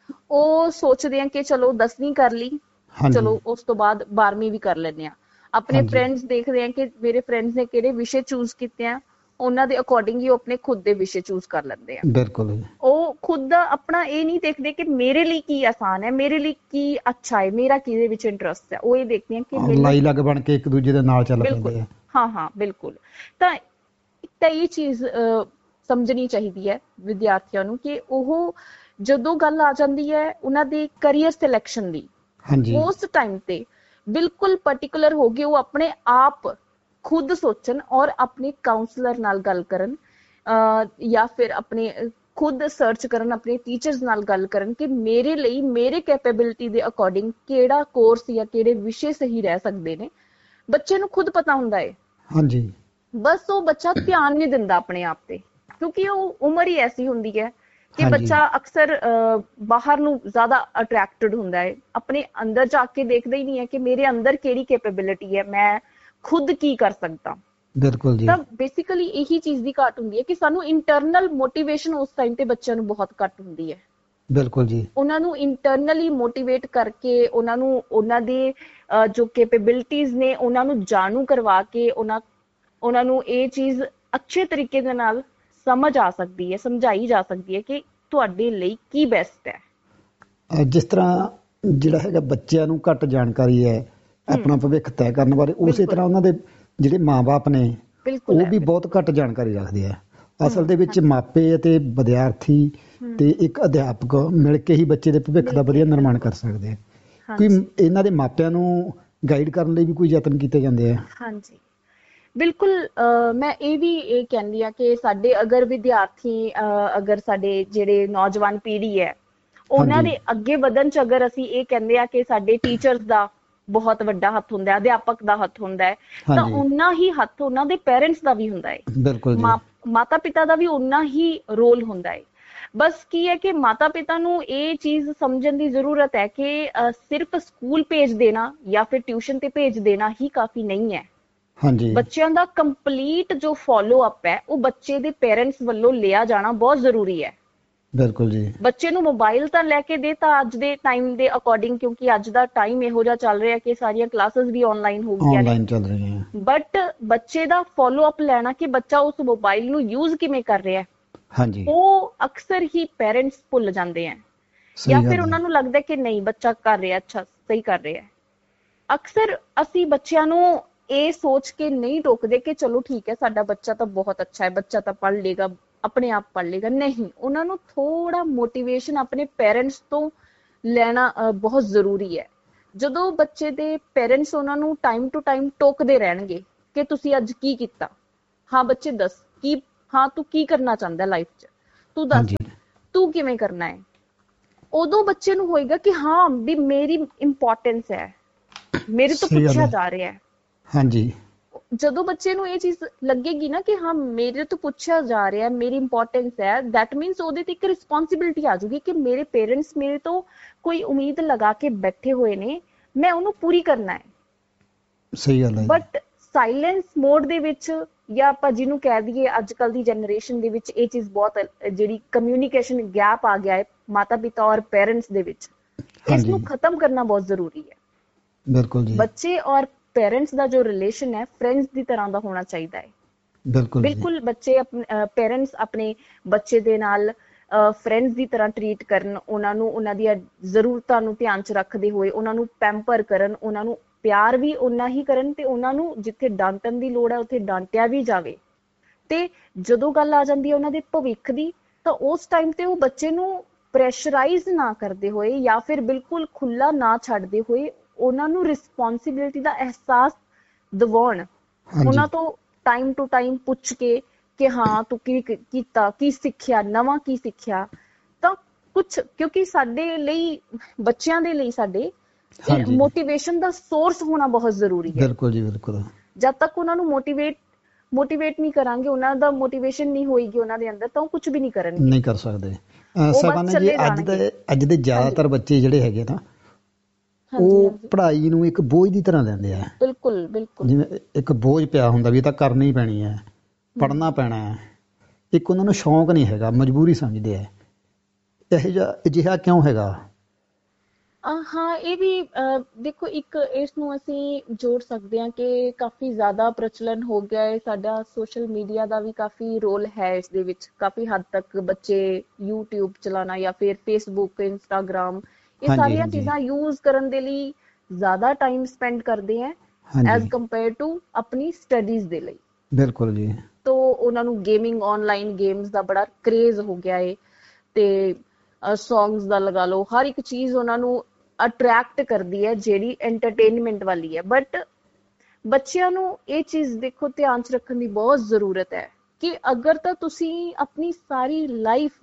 ਉਹ ਸੋਚਦੇ ਆ ਕਿ ਚਲੋ ਦਸਵੀਂ ਕਰ ਲਈ,
ਹਾਂਜੀ
ਚਲੋ ਉਸ ਤੋਂ ਬਾਅਦ ਬਾਰਵੀਂ ਵੀ ਕਰ ਲੈਂਦੇ ਆ। ਆਪਣੇ
ਹਾਂਜੀ
ਫਰੈਂਡਸ ਦੇਖਦੇ ਆ ਕਿ ਮੇਰੇ ਫਰੈਂਡਸ ਨੇ ਕਿਹੜੇ ਵਿਸ਼ੇ ਚੂਜ਼ ਕੀਤੇ ਆ, ਉਹਨਾਂ ਦੇ ਅਕੋਰਡਿੰਗ ਹੀ ਉਹ ਆਪਣੇ ਖੁਦ ਦੇ ਵਿਸ਼ੇ ਚੂਜ਼ ਕਰ ਲੈਂਦੇ ਆ।
ਬਿਲਕੁਲ ਜੀ।
ਉਹ ਖੁਦ ਦਾ ਆਪਣਾ ਇਹ ਨਹੀਂ ਦੇਖਦੇ ਕਿ ਮੇਰੇ ਲਈ ਕੀ ਆਸਾਨ ਹੈ, ਮੇਰੇ ਲਈ ਕੀ ਅੱਛਾ ਹੈ, ਮੇਰਾ ਕਿਹਦੇ ਵਿੱਚ ਇੰਟਰਸਟ ਹੈ। ਉਹ ਇਹ ਦੇਖਦੇ ਆ ਕਿ ਮੈਨੂੰ
ਲਾਈ ਲੱਗ ਬਣ ਕੇ ਇੱਕ ਦੂਜੇ ਦੇ ਨਾਲ ਚੱਲ
ਬਿਲਕੁਲ,
ਪੈਂਦੇ ਆ।
ਹਾਂ ਹਾਂ ਬਿਲਕੁਲ। ਤਾਂ ਇੱਕ ਤਾਂ ਇਹ ਚੀਜ਼ ਅਹ, ਸਮਝਣੀ ਚਾਹੀਦੀ ਹੈ ਵਿਦਿਆਰਥੀਆਂ ਨੂੰ ਕਿ ਉਹ ਜਦੋਂ ਗੱਲ ਆ ਜਾਂਦੀ ਹੈ ਉਹਨਾਂ ਦੇ ਕਰੀਅਰ ਸਿਲੈਕਸ਼ਨ ਦੀ,
ਹਾਂਜੀ
ਉਸ ਟਾਈਮ ਤੇ ਬਿਲਕੁਲ ਪਾਰਟਿਕੂਲਰ ਹੋ ਕੇ ਉਹ ਆਪਣੇ ਆਪ ਖੁਦ ਸੋਚਣ ਔਰ ਆਪਣੇ ਕਾਉਂਸਲਰ ਨਾਲ ਗੱਲ ਕਰਨ, ਅਹ, ਜਾਂ ਫਿਰ ਆਪਣੇ ਖੁਦ ਸਰਚ ਕਰਨ, ਆਪਣੇ ਟੀਚਰਸ ਨਾਲ ਗੱਲ ਕਰਨ ਕਿ ਮੇਰੇ ਲਈ ਮੇਰੇ ਕੈਪੇਬਿਲਿਟੀ ਦੇ ਅਕੋਰਡਿੰਗ ਕਿਹੜਾ ਕੋਰਸ ਜਾਂ ਕਿਹੜੇ ਵਿਸ਼ੇ ਸਹੀ ਰਹਿ ਸਕਦੇ ਨੇ। ਬੱਚੇ ਨੂੰ ਖੁਦ ਪਤਾ ਹੁੰਦਾ ਹੈ,
ਹਾਂਜੀ
ਬਸ ਉਹ ਬੱਚਾ ਧਿਆਨ ਨਹੀਂ ਦਿੰਦਾ ਆਪਣੇ ਆਪ ਤੇ, ਕਿਉਂਕਿ ਉਹ ਉਮਰ ਹੀ ਐਸੀ ਹੁੰਦੀ ਹੈ ਕਿ
ਹਾਂਜੀ
ਬੱਚਾ ਅਕਸਰ ਅਹ, ਬਾਹਰ ਨੂੰ ਜ਼ਿਆਦਾ ਅਟਰੈਕਟਡ ਹੁੰਦਾ ਹੈ, ਆਪਣੇ ਅੰਦਰ ਜਾ ਕੇ ਦੇਖਦਾ ਹੀ ਨਹੀਂ ਹੈ ਕਿ ਮੇਰੇ ਅੰਦਰ ਕਿਹੜੀ ਕੈਪੇਬਿਲਿਟੀ ਹੈ, ਮੈਂ ਖੁਦ ਕੀ ਕਰ ਸਕਦਾ।
ਬਿਲਕੁਲ ਜੀ।
ਤਾਂ ਬੇਸਿਕਲੀ ਇਹੀ ਚੀਜ਼ ਦੀ ਘਾਟ ਹੁੰਦੀ ਹੈ ਕਿ ਸਾਨੂੰ ਇੰਟਰਨਲ ਮੋਟੀਵੇਸ਼ਨ ਉਸ ਟਾਈਮ ਤੇ ਬੱਚਿਆਂ ਨੂੰ ਬਹੁਤ ਘੱਟ ਹੁੰਦੀ ਹੈ।
ਬਿਲਕੁਲ ਜੀ।
ਉਹਨਾਂ ਨੂੰ ਇੰਟਰਨਲੀ ਮੋਟੀਵੇਟ ਕਰਕੇ ਉਹਨਾਂ ਨੂੰ ਉਹਨਾਂ ਦੇ ਅਹ, ਜੋ ਕੈਪੇਬਿਲਿਟੀਜ਼ ਨੇ ਉਹਨਾਂ ਨੂੰ ਜਾਣੂ ਕਰਵਾ ਕੇ ਉਹਨਾਂ ਉਹਨਾਂ ਨੂੰ ਇਹ ਚੀਜ਼ ਅੱਛੇ ਤਰੀਕੇ ਦੇ ਨਾਲ ਸਮਝ ਆ ਸਕਦੀ ਹੈ, ਸਮਝਾਈ ਜਾ ਸਕਦੀ ਹੈ ਕਿ ਤੁਹਾਡੇ ਲਈ ਕੀ ਬੈਸਟ ਹੈ।
ਅਹ ਜਿਸ ਤਰ੍ਹਾਂ ਜਿਹੜਾ ਹੈਗਾ ਬੱਚਿਆਂ ਨੂੰ ਘੱਟ ਜਾਣਕਾਰੀ ਹੈ ਆਪਣਾ
ਹਮ,
ਭਵਿੱਖ ਤੈਅ ਕਰਨ ਬਾਰੇ, ਉਸੇ
ਬਿਲਕੁਲ
ਤਰ੍ਹਾਂ ਉਹਨਾਂ ਦੇ ਜਿਹੜੇ ਮਾਂ-ਬਾਪ ਨੇ
ਬਿਲਕੁਲ
ਉਹ
ਹੈ,
ਵੀ
ਬਿਲਕੁਲ।
ਬਹੁਤ ਘੱਟ ਜਾਣਕਾਰੀ ਰੱਖਦੇ ਆ। ਅਸਲ
ਹਮ,
ਦੇ ਵਿੱਚ
ਹਾਂਜੀ।
ਮਾਪੇ ਅਤੇ ਵਿਦਿਆਰਥੀ
ਹਮ,
ਤੇ ਇੱਕ ਅਧਿਆਪਕ ਮਿਲ ਕੇ ਹੀ ਬੱਚੇ ਦੇ ਭਵਿੱਖ ਦਾ
ਮਿਲ ਕੇ,
ਵਧੀਆ ਨਿਰਮਾਣ
ਬਿਲਕੁਲ।
ਕਰ ਸਕਦੇ ਆ। ਕੋਈ
ਹਾਂਜੀ
ਇਹਨਾਂ ਦੇ ਮਾਪਿਆਂ ਨੂੰ ਗਾਈਡ ਕਰਨ ਲਈ ਵੀ ਕੋਈ ਯਤਨ ਕੀਤੇ ਜਾਂਦੇ ਆ?
ਹਾਂਜੀ ਬਿਲਕੁਲ। ਅਹ, ਮੈਂ ਇਹ ਵੀ ਇਹ ਕਹਿੰਦੀ ਆ ਕਿ ਸਾਡੇ ਅਗਰ ਵਿਦਿਆਰਥੀ ਅਹ, ਅਗਰ ਸਾਡੇ ਜਿਹੜੇ ਨੌਜਵਾਨ ਪੀੜ੍ਹੀ ਹੈ ਉਹਨਾਂ
ਹਾਂਜੀ
ਦੇ ਅੱਗੇ ਵਧਣ ਚ ਅਗਰ ਅਸੀਂ ਇਹ ਕਹਿੰਦੇ ਆ ਕਿ ਸਾਡੇ ਟੀਚਰਸ ਦਾ ਬਹੁਤ ਵੱਡਾ ਹੱਥ ਹੁੰਦਾ ਹੈ, ਅਧਿਆਪਕ ਦਾ ਹੱਥ ਹੁੰਦਾ ਹੈ, ਤਾਂ
ਹਾਂਜੀ
ਉਨਾ ਹੀ ਹੱਥ ਉਹਨਾਂ ਦੇ ਪੇਰੈਂਟਸ ਦਾ ਵੀ ਹੁੰਦਾ ਹੈ,
ਬਿਲਕੁਲ ਜੀ।
ਮਾਂ ਮਾਤਾ ਪਿਤਾ ਦਾ ਵੀ ਉਨਾ ਹੀ ਰੋਲ ਹੁੰਦਾ ਹੈ। ਬਸ ਕੀ ਹੈ ਕਿ ਮਾਤਾ ਪਿਤਾ ਨੂੰ ਇਹ ਚੀਜ਼ ਸਮਝਣ ਦੀ ਜ਼ਰੂਰਤ ਹੈ ਕਿ ਅਹ, ਸਿਰਫ ਸਕੂਲ ਭੇਜ ਦੇਣਾ ਜਾਂ ਫਿਰ ਟਿਊਸ਼ਨ ਤੇ ਭੇਜ ਦੇਣਾ ਹੀ ਕਾਫੀ ਨਹੀਂ ਹੈ।
ਹਾਂਜੀ
ਬੱਚਿਆਂ ਦਾ ਕੰਪਲੀਟ ਜੋ ਫੋਲੋ ਅਪ ਹੈ ਉਹ ਬੱਚੇ ਦੇ ਪੇਰੈਂਟਸ ਵੱਲੋਂ ਲਿਆ ਜਾਣਾ ਬਹੁਤ ਜ਼ਰੂਰੀ ਹੈ।
ਬਿਲਕੁਲ ਜੀ।
ਬੱਚੇ ਨੂੰ ਮੋਬਾਈਲ ਤਾਂ ਲੈ ਕੇ ਦੇ ਤਾਂ ਅੱਜ ਦੇ ਟਾਈਮ ਦੇ ਅਕੋਰਡਿੰਗ, ਕਿਉਂਕਿ ਅੱਜ ਦਾ ਟਾਈਮ ਇਹੋ ਜਿਹਾ ਚੱਲ ਰਿਹਾ ਕਿ ਸਾਰੀਆਂ ਕਲਾਸਿਸ ਵੀ ਆਨਲਾਈਨ ਹੋ ਗਈਆਂ ਨੇ,
ਆਨਲਾਈਨ ਚੱਲ ਰਹੀਆਂ ਹੈ।
ਬਟ ਬੱਚੇ ਦਾ ਫੋਲੋ ਅਪ ਲੈਣਾ ਕਿ ਬੱਚਾ ਉਸ ਮੋਬਾਈਲ ਨੂੰ ਯੂਜ਼ ਕਿਵੇਂ ਕਰ ਰਿਹਾ ਹੈ,
ਹਾਂਜੀ
ਉਹ ਅਕਸਰ ਹੀ ਪੇਰੈਂਟਸ ਭੁੱਲ ਜਾਂਦੇ ਆ, ਜਾਂ
ਸਹੀ
ਫਿਰ
ਗੱਲ
ਉਹਨਾਂ
ਹੈ।
ਨੂੰ ਲੱਗਦਾ ਕਿ ਨਹੀਂ ਬੱਚਾ ਕਰ ਰਿਹਾ, ਅੱਛਾ ਸਹੀ ਕਰ ਰਿਹਾ ਹੈ। ਅਕਸਰ ਅਸੀਂ ਬੱਚਿਆਂ ਨੂੰ ਇਹ ਸੋਚ ਕੇ ਨਹੀਂ ਟੋਕਦੇ ਕਿ ਚਲੋ ਠੀਕ ਹੈ ਸਾਡਾ ਬੱਚਾ ਤਾਂ ਬਹੁਤ ਅੱਛਾ ਹੈ, ਬੱਚਾ ਤਾਂ ਪੜ੍ਹ ਲੇਗਾ, ਆਪਣੇ ਆਪ ਪੜ੍ਹ ਲੇਗਾ। ਨਹੀਂ, ਉਹਨਾਂ ਨੂੰ ਥੋੜਾ ਮੋਟੀਵੇਸ਼ਨ ਆਪਣੇ ਪੇਰੈਂਟਸ ਤੋਂ ਲੈਣਾ ਅਹ, ਬਹੁਤ ਜ਼ਰੂਰੀ ਹੈ। ਜਦੋਂ ਬੱਚੇ ਦੇ ਪੇਰੈਂਟਸ ਉਹਨਾਂ ਨੂੰ ਟਾਈਮ ਟੂ ਟਾਈਮ ਟੋਕਦੇ ਰਹਿਣਗੇ ਕਿ ਤੁਸੀਂ ਅੱਜ ਕੀ ਕੀਤਾ, ਹਾਂ ਬੱਚੇ ਦੱਸ ਕੀ, ਹਾਂ ਤੂੰ ਕੀ ਕਰਨਾ ਚਾਹੁੰਦਾ ਲਾਈਫ 'ਚ, ਤੂੰ ਦੱਸ
ਹਾਂਜੀ
ਤੂੰ ਕਿਵੇਂ ਕਰਨਾ ਹੈ, ਉਦੋਂ ਬੱਚੇ ਨੂੰ ਹੋਏਗਾ ਕਿ ਹਾਂ ਵੀ ਮੇਰੀ ਇੰਪੋਰਟੈਂਸ ਹੈ, ਮੇਰੇ ਤੋਂ
ਸਹੀ ਗੱਲ
ਪੁੱਛਿਆ
ਹੈ।
ਜਾ ਰਿਹਾ ਹੈ।
ਹਾਂਜੀ
ਜਦੋਂ ਬੱਚੇ ਨੂੰ ਇਹ ਚੀਜ਼ ਲੱਗੇਗੀ ਨਾ ਕਿ ਹਾਂ ਮੇਰੇ ਤੋਂ ਪੁੱਛਿਆ ਜਾ ਰਿਹਾ, ਮੇਰੀ ਇੰਪੋਰਟੈਂਸ ਹੈ, ਦੈਟ ਮੀਨਸ ਉਹਦੇ ਤੇ ਇੱਕ ਰਿਸਪੌਂਸਿਬਿਲਿਟੀ ਆ ਜਾਊਗੀ ਕਿ ਮੇਰੇ ਪੇਰੈਂਟਸ ਮੇਰੇ ਤੋਂ ਕੋਈ ਉਮੀਦ ਲਗਾ ਕੇ ਬੈਠੇ ਹੋਏ ਨੇ, ਮੈਂ ਉਹਨੂੰ ਪੂਰੀ ਕਰਨਾ ਹੈ।
ਸਹੀ ਗੱਲ ਹੈ ਜੀ।
ਬਟ ਸਾਇਲੈਂਸ ਮੋਡ ਦੇ ਵਿੱਚ ਜਾਂ ਆਪਾਂ ਜਿਹਨੂੰ ਕਹਿ ਦਈਏ ਅੱਜ ਕੱਲ ਦੀ ਜਨਰੇਸ਼ਨ ਦੇ ਵਿੱਚ ਇਹ ਚੀਜ਼ ਬਹੁਤ ਜਿਹੜੀ ਕਮਿਊਨੀਕੇਸ਼ਨ ਗੈਪ ਆ ਗਿਆ ਹੈ ਮਾਤਾ ਪਿਤਾ ਔਰ ਪੇਰੈਂਟਸ ਦੇ ਵਿੱਚ, ਇਸ ਨੂੰ ਖਤਮ ਕਰਨਾ ਬਹੁਤ ਜ਼ਰੂਰੀ ਹੈ।
ਬਿਲਕੁਲ ਜੀ।
ਬੱਚੇ ਔਰ ਪੇਰੈਂਟਸ ਦਾ ਜੋ ਰਿਲੇਸ਼ਨ ਹੈ ਫਰੈਂਡਸ ਦੀ ਤਰ੍ਹਾਂ ਦਾ ਹੋਣਾ ਚਾਹੀਦਾ ਹੈ।
ਬਿਲਕੁਲ
ਬਿਲਕੁਲ ਬੱਚੇ ਆਪਣੇ ਪੇਰੈਂਟਸ ਆਪਣੇ ਬੱਚੇ ਦੇ ਨਾਲ ਫਰੈਂਡਸ ਦੀ ਤਰ੍ਹਾਂ ਟਰੀਟ ਕਰਨ, ਉਹਨਾਂ ਨੂੰ ਉਹਨਾਂ ਦੀਆਂ ਜ਼ਰੂਰਤਾਂ ਨੂੰ ਧਿਆਨ 'ਚ ਰੱਖਦੇ ਹੋਏ ਉਹਨਾਂ ਨੂੰ ਪੈਂਪਰ ਕਰਨ, ਉਹਨਾਂ ਨੂੰ ਪਿਆਰ ਵੀ ਓਨਾ ਹੀ ਕਰਨ ਤੇ ਉਹਨਾਂ ਨੂੰ ਜਿੱਥੇ ਡਾਂਟਣ ਦੀ ਲੋੜ ਹੈ ਉੱਥੇ ਡਾਂਟਿਆ ਵੀ ਜਾਵੇ। ਤੇ ਜਦੋਂ ਗੱਲ ਆ ਜਾਂਦੀ ਹੈ ਉਹਨਾਂ ਦੇ ਭਵਿੱਖ ਦੀ, ਤਾਂ ਉਸ ਟਾਈਮ ਤੇ ਉਹ ਬੱਚੇ ਨੂੰ ਪ੍ਰੈਸ਼ਰਾਈਜ਼ ਨਾ ਕਰਦੇ ਹੋਏ ਜਾਂ ਫਿਰ ਬਿਲਕੁਲ ਖੁੱਲਾ ਨਾ ਛੱਡਦੇ ਹੋਏ ਉਹਨਾਂ ਨੂੰ ਰਿਸਪੌਂਸਿਬਿਲਿਟੀ ਦਾ ਅਹਿਸਾਸ ਦਿਵਾਉਣ, ਉਹਨਾਂ ਤੋਂ ਟਾਈਮ ਟੂ ਟਾਈਮ ਪੁੱਛ ਕੇ ਕਿ ਹਾਂ ਤੂੰ ਕੀ ਕੀਤਾ, ਕੀ ਸਿੱਖਿਆ, ਨਵਾਂ ਕੀ ਸਿੱਖਿਆ। ਤਾਂ ਕੁਛ ਕਿਉਂਕਿ ਸਾਡੇ ਲਈ, ਬੱਚਿਆਂ ਦੇ ਲਈ ਸਾਡੇ ਮੋਟੀਵੇਸ਼ਨ ਦਾ ਸੋਰਸ ਹੋਣਾ ਬਹੁਤ ਜ਼ਰੂਰੀ ਹੈ।
ਬਿਲਕੁਲ ਜੀ ਬਿਲਕੁਲ।
ਜਦ ਤੱਕ ਉਹਨਾਂ ਨੂੰ ਮੋਟੀਵੇਟ ਮੋਟੀਵੇਟ ਨਹੀਂ ਕਰਾਂਗੇ, ਉਹਨਾਂ ਦਾ ਮੋਟੀਵੇਸ਼ਨ ਨਹੀਂ ਹੋਏਗੀ ਉਹਨਾਂ ਦੇ ਅੰਦਰ, ਤਾਂ ਉਹ ਕੁਝ ਵੀ ਨਹੀਂ ਕਰਨਗੇ,
ਨਹੀਂ ਕਰ ਸਕਦੇ। ਸਹਿਬਾਨਾ ਜੀ, ਅੱਜ ਦੇ ਅੱਜ ਦੇ ਜ਼ਿਆਦਾਤਰ ਬੱਚੇ ਜਿਹੜੇ ਹੈਗੇ ਨਾ ਉਹ ਪੜ੍ਹਾਈ ਨੂੰ ਇੱਕ ਬੋਝ ਦੀ ਤਰ੍ਹਾਂ ਲੈਂਦੇ ਆ। ਬਿਲਕੁਲ ਬਿਲਕੁਲ, ਜਿਵੇਂ ਇੱਕ ਬੋਝ ਪਿਆ ਹੁੰਦਾ ਵੀ ਇਹ ਤਾਂ ਕਰਨੀ ਹੀ ਪੈਣੀ ਹੈ, ਪੜ੍ਹਨਾ ਪੈਣਾ ਹੈ। ਇੱਕ ਉਹਨਾਂ ਨੂੰ ਸ਼ੌਂਕ ਨਹੀਂ ਹੈਗਾ, ਮਜਬੂਰੀ ਸਮਝਦੇ ਆ। ਇਹੋ ਜਿਹਾ ਅਜਿਹਾ ਕਿਉਂ ਹੈਗਾ?
ਹਾਂ, ਇਹ ਵੀ ਦੇਖੋ, ਇੱਕ ਇਸ ਨੂੰ ਅਸੀਂ ਜੋੜ ਸਕਦੇ ਹਾਂ ਕਿ ਕਾਫੀ ਜ਼ਿਆਦਾ ਪ੍ਰਚਲਨ ਹੋ ਗਿਆ ਹੈ ਸਾਡਾ, ਸੋਸ਼ਲ ਮੀਡੀਆ ਦਾ ਵੀ ਕਾਫੀ ਰੋਲ ਹੈ ਇਸ ਦੇ ਵਿੱਚ। ਕਾਫੀ ਹੱਦ ਤੱਕ ਬੱਚੇ ਯੂਟਿਊਬ ਚਲਾਉਣਾ ਜਾਂ ਫਿਰ ਫੇਸਬੁੱਕ, ਇੰਸਟਾਗ੍ਰਾਮ, ਇਹ ਸਾਰੀਆਂ ਚੀਜ਼ਾਂ ਯੂਜ਼ ਕਰਨ ਦੇ ਲਈ ਜ਼ਿਆਦਾ ਟਾਈਮ ਸਪੈਂਡ ਕਰਦੇ ਹੈ ਐਜ਼ ਕੰਪੇਅਰ ਟੂ ਆਪਣੀ ਸਟੱਡੀਜ਼ ਦੇ ਲਈ।
ਬਿਲਕੁਲ ਜੀ।
ਤੋ ਉਹਨਾਂ ਨੂੰ ਗੇਮਿੰਗ, ਆਨਲਾਈਨ ਗੇਮਸ ਦਾ ਬੜਾ ਕਰੇਜ਼ ਹੋ ਗਿਆ ਹੈ ਤੇ ਸੌਂਗਸ ਦਾ ਲਗਾ ਲਓ, ਹਰ ਇੱਕ ਚੀਜ਼ ਉਹਨਾਂ ਨੂੰ ਅਟਰੈਕਟ ਕਰਦੀ ਹੈ ਜਿਹੜੀ ਐਂਟਰਟੇਨਮੈਂਟ ਵਾਲੀ ਹੈ। ਬਟ ਬੱਚਿਆਂ ਨੂੰ ਇਹ ਚੀਜ਼ ਦੇਖੋ ਧਿਆਨ 'ਚ ਰੱਖਣ ਦੀ ਬਹੁਤ ਜ਼ਰੂਰਤ ਹੈ ਕਿ ਅਗਰ ਤਾਂ ਤੁਸੀਂ ਆਪਣੀ ਸਾਰੀ ਲਾਈਫ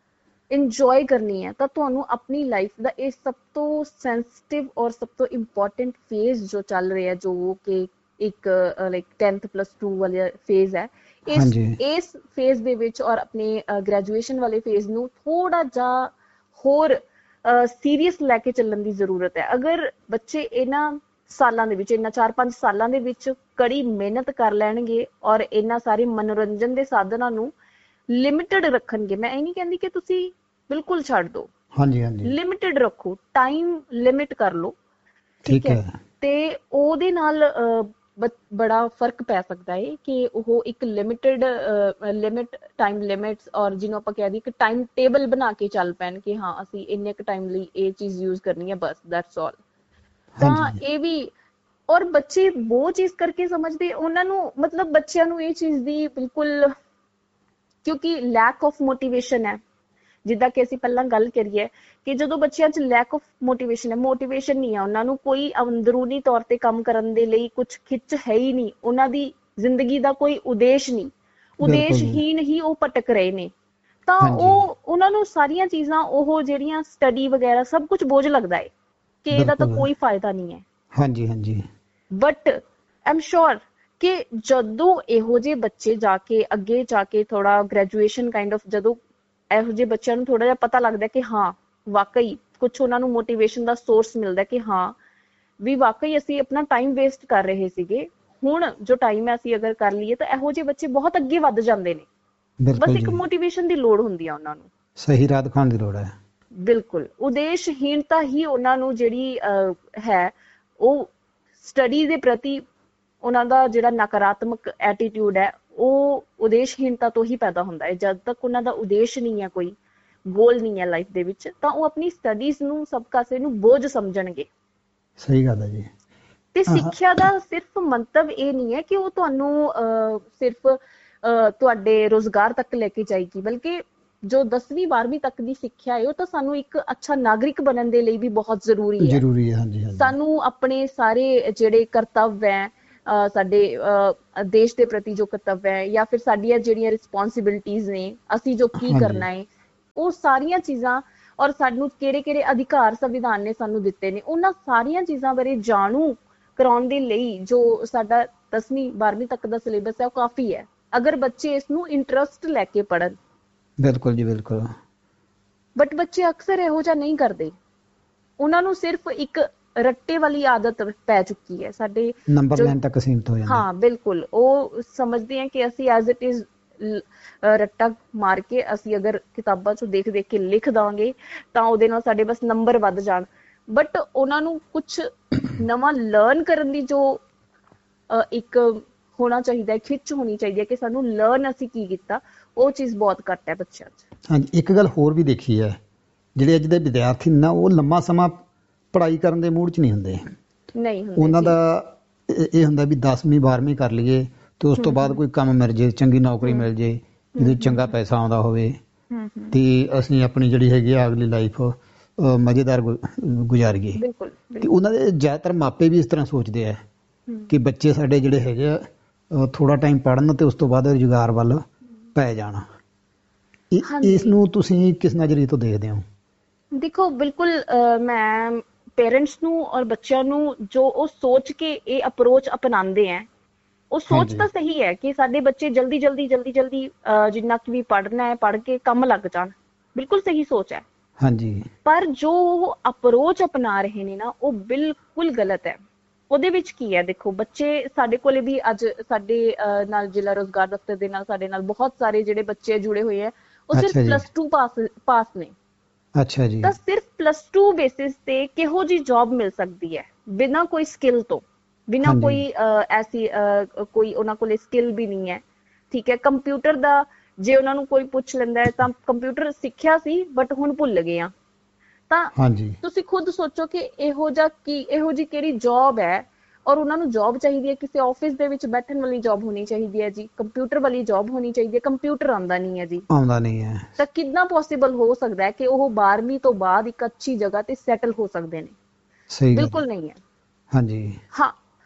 ਇੰਜੋਏ ਕਰਨੀ ਹੈ ਤਾਂ ਤੁਹਾਨੂੰ ਆਪਣੀ ਲਾਈਫ ਦਾ ਇਹ ਸਭ ਤੋਂ ਸੈਂਸਿਟਿਵ ਔਰ ਸਭ ਤੋਂ ਇੰਪੋਰਟੈਂਟ ਫੇਜ਼ ਜੋ ਚੱਲ ਰਿਹਾ, ਜੋ ਕਿ ਇੱਕ ਲਾਈਕ ਟੈਂਥ ਪਲੱਸ ਟੂ ਵਾਲਾ ਫੇਜ਼ ਹੈ, ਇਸ ਇਸ ਫੇਜ਼ ਦੇ ਵਿੱਚ ਔਰ ਆਪਣੇ ਗ੍ਰੈਜੂਏਸ਼ਨ ਵਾਲੇ ਫੇਜ਼ ਨੂੰ ਥੋੜਾ ਜਿਹਾ ਹੋਰ ਸੀਰੀਅਸ ਲੈ ਕੇ ਚੱਲਣ ਦੀ ਜ਼ਰੂਰਤ ਹੈ। ਅਗਰ ਬੱਚੇ ਇਹਨਾਂ ਸਾਲਾਂ ਦੇ ਵਿੱਚ, ਇਹਨਾਂ ਚਾਰ ਪੰਜ ਸਾਲਾਂ ਦੇ ਵਿੱਚ ਕੜੀ ਮਿਹਨਤ ਕਰ ਲੈਣਗੇ ਔਰ ਇਹਨਾਂ ਸਾਰੇ ਮਨੋਰੰਜਨ ਦੇ ਸਾਧਨਾਂ ਨੂੰ ਲਿਮਿਟਡ ਰੱਖਣਗੇ, ਮੈਂ ਇਹ ਨਹੀਂ ਕਹਿੰਦੀ ਕਿ ਤੁਸੀਂ ਬਿਲਕੁਲ ਛੱਡ ਦਿਓ,
ਹਾਂਜੀ ਹਾਂਜੀ,
ਲਿਮਿਟਡ ਰੱਖੋ, ਟਾਈਮ ਲਿਮਿਟ ਕਰ ਲਓ, ਠੀਕ ਹੈ, ਤੇ ਉਹਦੇ ਨਾਲ ਬੜਾ ਫਰਕ ਪੈ ਸਕਦਾ ਹੈ ਕਿ ਉਹ ਇੱਕ ਲਿਮਿਟਡ ਲਿਮਿਟ ਟਾਈਮ ਲਿਮਿਟਸ ਔਰ ਜਿਹਨੂੰ ਆਪਾਂ ਕਹਿ ਦਈਏ ਕਿ ਟਾਈਮ ਟੇਬਲ ਬਣਾ ਕੇ ਚੱਲ ਪੈਣ ਕਿ ਹਾਂ ਅਸੀਂ ਇੰਨੇ ਕੁ ਟਾਈਮ ਲਈ ਇਹ ਚੀਜ਼ ਯੂਜ਼ ਕਰਨੀ ਹੈ, ਬਸ ਦੈਟਸ ਆਲ। ਤਾਂ ਇਹ ਵੀ, ਔਰ ਬੱਚੇ ਉਹ ਚੀਜ਼ ਕਰਕੇ ਸਮਝਦੇ, ਉਹਨਾਂ ਨੂੰ ਮਤਲਬ ਬੱਚਿਆਂ ਨੂੰ ਇਹ ਚੀਜ਼ ਦੀ ਬਿਲਕੁਲ, ਕਿਉਂਕਿ ਲੈਕ ਆਫ ਮੋਟੀਵੇਸ਼ਨ ਹੈ, ਜਿੱਦਾਂ ਕਿ ਅਸੀਂ ਪਹਿਲਾਂ ਗੱਲ ਕਰੀਏ ਕਿ ਜਦੋਂ ਬੱਚਿਆਂ 'ਚ ਲੈਕ ਆਫ ਮੋਟੀਵੇਸ਼ਨ ਹੈ, ਮੋਟੀਵੇਸ਼ਨ ਨਹੀਂ ਹੈ ਉਹਨਾਂ ਨੂੰ, ਕੋਈ ਅੰਦਰੂਨੀ ਤੌਰ ਤੇ ਕੰਮ ਕਰਨ ਦੇ ਲਈ ਕੁਛ ਖਿੱਚ ਹੈ ਹੀ ਨਹੀਂ, ਉਹਨਾਂ ਦੀ ਜ਼ਿੰਦਗੀ ਦਾ ਕੋਈ ਉਦੇਸ਼ ਨਹੀਂ, ਉਦੇਸ਼ਹੀਨ ਹੀ ਉਹ ਭਟਕ ਰਹੇ ਨੇ, ਤਾਂ ਉਹ ਉਹਨਾਂ ਨੂੰ ਸਾਰੀਆਂ ਚੀਜ਼ਾਂ, ਉਹ ਜਿਹੜੀਆਂ ਸਟੱਡੀ ਵਗੈਰਾ ਸਭ ਕੁਝ ਬੋਝ ਲੱਗਦਾ ਹੈ ਕਿ ਇਹਦਾ ਤਾਂ ਕੋਈ ਫਾਇਦਾ ਨਹੀਂ ਹੈ। ਹਾਂਜੀ ਹਾਂਜੀ। ਬਟ ਆਈ ਐਮ ਸ਼ੋਰ ਕਿ ਜਦੋਂ ਇਹੋ ਜਿਹੇ ਬੱਚੇ ਜਾ ਕੇ ਅੱਗੇ ਜਾ ਕੇ ਥੋੜਾ ਗ੍ਰੈਜੂਏਸ਼ਨ ਕਾਈਂਡ ਆਫ, ਜਦੋਂ ਇਹੋ ਜਿਹੇ ਬੱਚਿਆਂ ਨੂੰ ਥੋੜਾ ਜਿਹਾ ਪਤਾ ਲੱਗਦਾ ਕਿ ਹਾਂ ਵਾਕਈ ਕੁਛ ਉਹਨਾਂ ਨੂੰ ਮੋਟੀਵੇਸ਼ਨ ਦਾ ਸੋਰਸ ਮਿਲਦਾ ਕਿ ਹਾਂ ਵੀ ਵਾਕਈ ਅਸੀਂ ਆਪਣਾ ਟਾਈਮ ਵੇਸਟ ਕਰ ਰਹੇ ਸੀਗੇ, ਹੁਣ ਜੋ ਟਾਈਮ ਹੈ ਅਸੀਂ ਅਗਰ ਕਰ ਲਈਏ, ਤਾਂ ਇਹੋ ਜਿਹੇ ਬੱਚੇ ਬਹੁਤ ਅੱਗੇ ਵੱਧ ਜਾਂਦੇ ਨੇ। ਬਸ ਇੱਕ ਮੋਟੀਵੇਸ਼ਨ ਦੀ ਲੋੜ ਹੁੰਦੀ ਆ ਉਹਨਾਂ ਨੂੰ, ਸਹੀ ਰਾਹ ਦਿਖਾਉਣ ਦੀ ਲੋੜ ਹੈ। ਬਿਲਕੁਲ, ਉਦੇਸ਼ਹੀਨਤਾ ਹੀ ਉਹਨਾਂ ਨੂੰ ਜਿਹੜੀ ਹੈ ਉਹ ਸਟੱਡੀ ਦੇ ਪ੍ਰਤੀ ਉਹਨਾਂ ਦਾ ਜਿਹੜਾ ਨਕਾਰਾਤਮਕ ਐਟੀਟਿਊਡ ਹੈ ਉਹ ਉਦੇਸ਼ਹੀਨਤਾ ਤੋਂ ਹੀ ਪੈਦਾ ਹੁੰਦਾ ਹੈ। ਜਦ ਤੱਕ ਉਹਨਾਂ ਦਾ ਉਦੇਸ਼ ਨਹੀਂ ਹੈ, ਕੋਈ ਗੋਲ ਨਹੀਂ ਹੈ ਲਾਈਫ ਦੇ ਵਿੱਚ, ਤਾਂ ਉਹ ਆਪਣੀ ਸਟੱਡੀਜ਼ ਨੂੰ ਸਭ ਕਾਸੇ ਨੂੰ ਬੋਝ ਸਮਝਣਗੇ। ਸਹੀ ਗੱਲ ਹੈ ਜੀ। ਤੇ ਸਿੱਖਿਆ ਦਾ ਸਿਰਫ ਮੰਤਵ ਇਹ ਨਹੀਂ ਹੈ ਕਿ ਉਹ ਤੁਹਾਨੂੰ ਅਹ ਸਿਰਫ ਅਹ ਤੁਹਾਡੇ ਰੁਜ਼ਗਾਰ ਤੱਕ ਲੈ ਕੇ ਜਾਏਗੀ, ਬਲਕਿ ਜੋ ਦਸਵੀਂ ਬਾਰਵੀਂ ਤੱਕ ਦੀ ਸਿੱਖਿਆ ਹੈ ਉਹ ਤਾਂ ਸਾਨੂੰ ਇੱਕ ਅੱਛਾ ਨਾਗਰਿਕ ਬਣਨ ਦੇ ਲਈ ਵੀ ਬਹੁਤ ਜ਼ਰੂਰੀ ਹੈ। ਜ਼ਰੂਰੀ ਹੈ, ਹਾਂਜੀ ਹਾਂਜੀ। ਸਾਨੂੰ ਆਪਣੇ ਸਾਰੇ ਜਿਹੜੇ ਕਰਤੱਵ ਹੈ, ਅਹ ਸਾਡੇ ਅਹ ਦੇਸ਼ ਦੇ ਪ੍ਰਤੀ ਜੋ ਕਰਤੱਵ ਹੈ, ਜਾਂ ਫਿਰ ਸਾਡੀਆਂ ਜਿਹੜੀਆਂ ਰਿਸਪੌਂਸਿਬਿਲਿਟੀਜ਼ ਨੇ, ਅਸੀਂ ਜੋ ਕੀ ਕਰਨਾ ਹੈ, ਉਹ ਸਾਰੀਆਂ ਚੀਜ਼ਾਂ, ਔਰ ਸਾਨੂੰ ਕਿਹੜੇ ਕਿਹੜੇ ਅਧਿਕਾਰ ਸੰਵਿਧਾਨ ਨੇ ਸਾਨੂੰ ਦਿੱਤੇ ਨੇ, ਉਹਨਾਂ ਸਾਰੀਆਂ ਚੀਜ਼ਾਂ ਬਾਰੇ ਜਾਣੂ ਕਰਾਉਣ ਦੇ ਲਈ ਜੋ ਸਾਡਾ ਦਸਵੀਂ ਬਾਰਵੀਂ ਤੱਕ ਦਾ ਸਿਲੇਬਸ ਹੈ ਉਹ ਕਾਫੀ ਹੈ, ਅਗਰ ਬੱਚੇ ਇਸ ਨੂੰ ਇੰਟਰਸਟ ਲੈ ਕੇ ਪੜ੍ਹਨ। ਬਿਲਕੁਲ ਜੀ ਬਿਲਕੁਲ। ਬਟ ਬੱਚੇ ਅਕਸਰ ਇਹੋ ਜਿਹਾ ਨਹੀਂ ਕਰਦੇ, ਉਹਨਾਂ ਨੂੰ ਸਿਰਫ ਇੱਕ ਰੱਟੇ ਵਾਲੀ ਆਦਤ ਪੈ ਚੁੱਕੀ ਹੈ ਸਾਡੇ
ਨੰਬਰ
ਜੋ
ਲੈਣ ਤੱਕ ਸੀਮਤ ਹੋ ਜਾਂਦੇ।
ਹਾਂ ਬਿਲਕੁਲ, ਉਹ ਸਮਝਦੇ ਆ ਕਿ ਅਸੀਂ ਐਜ਼ ਇਟ ਇਜ਼ ਰੱਟਾ ਮਾਰ ਕੇ ਅਸੀਂ ਅਗਰ ਕਿਤਾਬਾਂ ਚੋਂ ਦੇਖ ਦੇਖ ਕੇ ਲਿਖ ਦਾਂਗੇ ਤਾਂ ਉਹਦੇ ਨਾਲ ਸਾਡੇ ਬਸ ਨੰਬਰ ਵੱਧ ਜਾਣ, ਬਟ ਉਹਨਾਂ ਨੂੰ ਕੁਝ ਨਵਾਂ ਲਰਨ ਕਰਨ ਦੀ ਜੋ ਇੱਕ ਹੋਣਾ ਚਾਹੀਦਾ ਹੈ, ਖਿੱਚ ਹੋਣੀ ਚਾਹੀਦੀ ਹੈ ਕਿ ਸਾਨੂੰ ਲਰਨ ਅਸੀਂ ਕੀ ਕੀਤਾ, ਉਹ ਚੀਜ਼ ਬਹੁਤ ਘੱਟ ਹੈ ਬੱਚਿਆਂ 'ਚ।
ਹਾਂਜੀ, ਇੱਕ ਗੱਲ ਹੋਰ ਵੀ ਦੇਖੀ ਹੈ, ਜਿਹੜੇ ਅੱਜ ਦੇ ਵਿਦਿਆਰਥੀ ਨੇ ਨਾ ਉਹ ਲੰਮਾ ਸਮਾਂ ਪੜ੍ਹਾਈ ਕਰਨ ਦੇ ਮੂਡ 'ਚ ਨਹੀਂ ਹੁੰਦੇ।
ਨਹੀਂ ਹੁੰਦੇ
ਉਹਨਾਂ
ਜੀ।
ਦਾ ਇਹ ਹੁੰਦਾ ਵੀ ਦਸਵੀਂ ਬਾਰ੍ਹਵੀਂ ਕਰ ਲਈਏ ਤੇ ਉਸ ਤੋਂ ਬਾਅਦ ਕੋਈ ਕੰਮ ਮਿਲ ਜੇ, ਚੰਗੀ ਨੌਕਰੀ ਮਿਲ ਜੇ ਜਿਹਦੇ ਚੰਗਾ ਪੈਸਾ ਆਉਂਦਾ ਹੋਵੇ ਤੇ ਅਸੀਂ ਆਪਣੀ ਜਿਹੜੀ ਹੈਗੀ ਆ ਅਗਲੀ ਲਾਈਫ ਮਜ਼ੇਦਾਰ ਗੁਜ਼ਾਰੀਏ।
ਬਿਲਕੁਲ
ਤੇ ਉਹਨਾਂ ਦੇ ਜ਼ਿਆਦਾਤਰ ਮਾਪੇ ਵੀ ਇਸ ਤਰ੍ਹਾਂ ਸੋਚਦੇ ਆ ਕਿ ਬੱਚੇ ਸਾਡੇ ਜਿਹੜੇ ਹੈਗੇ ਆ ਥੋੜਾ ਟਾਈਮ ਪੜ੍ਹਨ ਤੇ ਉਸ ਤੋਂ ਬਾਅਦ ਰੁਜ਼ਗਾਰ ਵੱਲ ਪੈ ਜਾਣਾ। ਇਸ ਨੂੰ ਤੁਸੀਂ ਕਿਸ ਨਜ਼ਰੀਏ ਤੋਂ ਦੇਖਦੇ ਹੋ?
ਦੇਖੋ ਬਿਲਕੁਲ, ਮੈਂ ਪੇਰੈਂਟਸ ਨੂੰ ਔਰ ਬੱਚਿਆਂ ਨੂੰ ਜੋ ਉਹ ਸੋਚ ਕੇ ਇਹ ਅਪਰੋਚ ਅਪਣਾਉਂਦੇ ਹੈ, ਉਹ ਸੋਚ ਤਾਂ ਸਹੀ ਹੈ ਕਿ ਸਾਡੇ ਬੱਚੇ ਜਲਦੀ ਜਲਦੀ ਜਲਦੀ ਜਲਦੀ ਜਿੰਨਾ ਕਿ ਵੀ ਪੜ੍ਹਨਾ ਹੈ ਪੜ੍ਹ ਕੇ ਕੰਮ ਲੱਗ ਜਾਣ, ਬਿਲਕੁਲ ਸਹੀ ਸੋਚ ਹੈ।
ਹਾਂਜੀ, ਪਰ
ਜੋ ਉਹ ਅਪਰੋਚ ਅਪਣਾ ਰਹੇ ਨੇ ਨਾ ਉਹ ਬਿਲਕੁਲ ਗਲਤ ਹੈ। ਉਹਦੇ ਵਿੱਚ ਕੀ ਹੈ, ਦੇਖੋ ਬੱਚੇ ਸਾਡੇ ਕੋਲੇ ਵੀ ਅੱਜ ਸਾਡੇ ਨਾਲ ਜ਼ਿਲ੍ਹਾ ਰੋਜ਼ਗਾਰ ਦਫ਼ਤਰ ਦੇ ਨਾਲ ਸਾਡੇ ਨਾਲ ਬਹੁਤ ਸਾਰੇ ਜਿਹੜੇ ਬੱਚੇ ਜੁੜੇ ਹੋਏ ਹੈ, ਉਹ ਸਿਰਫ ਪਲੱਸ ਟੂ ਪਾਸ ਪਾਸ ਨੇ। ਅੱਛਾ ਜੀ। ਤਾਂ ਸਿਰਫ ਪਲੱਸ ਟੂ ਬੇਸਿਸ ਤੇ ਕਿਹੋ ਜੀ ਜੌਬ ਮਿਲ ਸਕਦੀ ਹੈ ਬਿਨਾਂ ਕੋਈ ਸਕਿੱਲ ਤੋਂ, ਬਿਨਾਂ ਕੋਈ ਐਸੀ ਕੋਈ ਉਹਨਾਂ ਕੋਲੇ ਸਕਿੱਲ ਵੀ ਨਹੀਂ ਹੈ, ਠੀਕ ਹੈ। ਕੰਪਿਊਟਰ ਦਾ ਜੇ ਉਹਨਾਂ ਨੂੰ ਕੋਈ ਪੁੱਛ ਲੈਂਦਾ ਹੈ ਤਾਂ ਕੰਪਿਊਟਰ ਸਿੱਖਿਆ ਸੀ ਬਟ ਹੁਣ ਭੁੱਲ ਗਏ ਆ, ਤਾਂ ਤੁਸੀਂ ਖੁਦ ਸੋਚੋ ਕਿ ਇਹੋ ਜਿਹਾ ਕੀ ਇਹੋ ਜਿਹੀ ਕਿਹੜੀ ਜੌਬ ਹੈ, ਔਰ ਉਹਨਾਂ ਨੂੰ ਜੌਬ ਚਾਹੀਦੀ ਹੈ ਕਿਸੇ ਆਫਿਸ ਦੇ ਵਿੱਚ ਬੈਠਣ ਵਾਲੀ ਜੌਬ ਹੋਣੀ ਚਾਹੀਦੀ ਹੈ ਜੀ, ਕੰਪਿਊਟਰ ਵਾਲੀ ਜੌਬ ਹੋਣੀ ਚਾਹੀਦੀ ਹੈ, ਕੰਪਿਊਟਰ ਆਉਂਦਾ ਨਹੀਂ ਹੈ ਜੀ, ਆਉਂਦਾ ਨਹੀਂ ਹੈ। ਤਾਂ ਕਿੰਨਾ ਪੋਸੀਬਲ ਹੋ ਸਕਦਾ ਹੈ ਕਿ ਉਹ ਬਾਰਵੀਂ ਤੋਂ ਬਾਅਦ ਇੱਕ ਅੱਛੀ ਜਗ੍ਹਾ ਤੇ ਸੈਟਲ ਹੋ ਸਕਦੇ ਨੇ? ਸਹੀ ਬਿਲਕੁਲ ਨਹੀਂ ਹੈ। ਹਾਂਜੀ, ਹਾਂ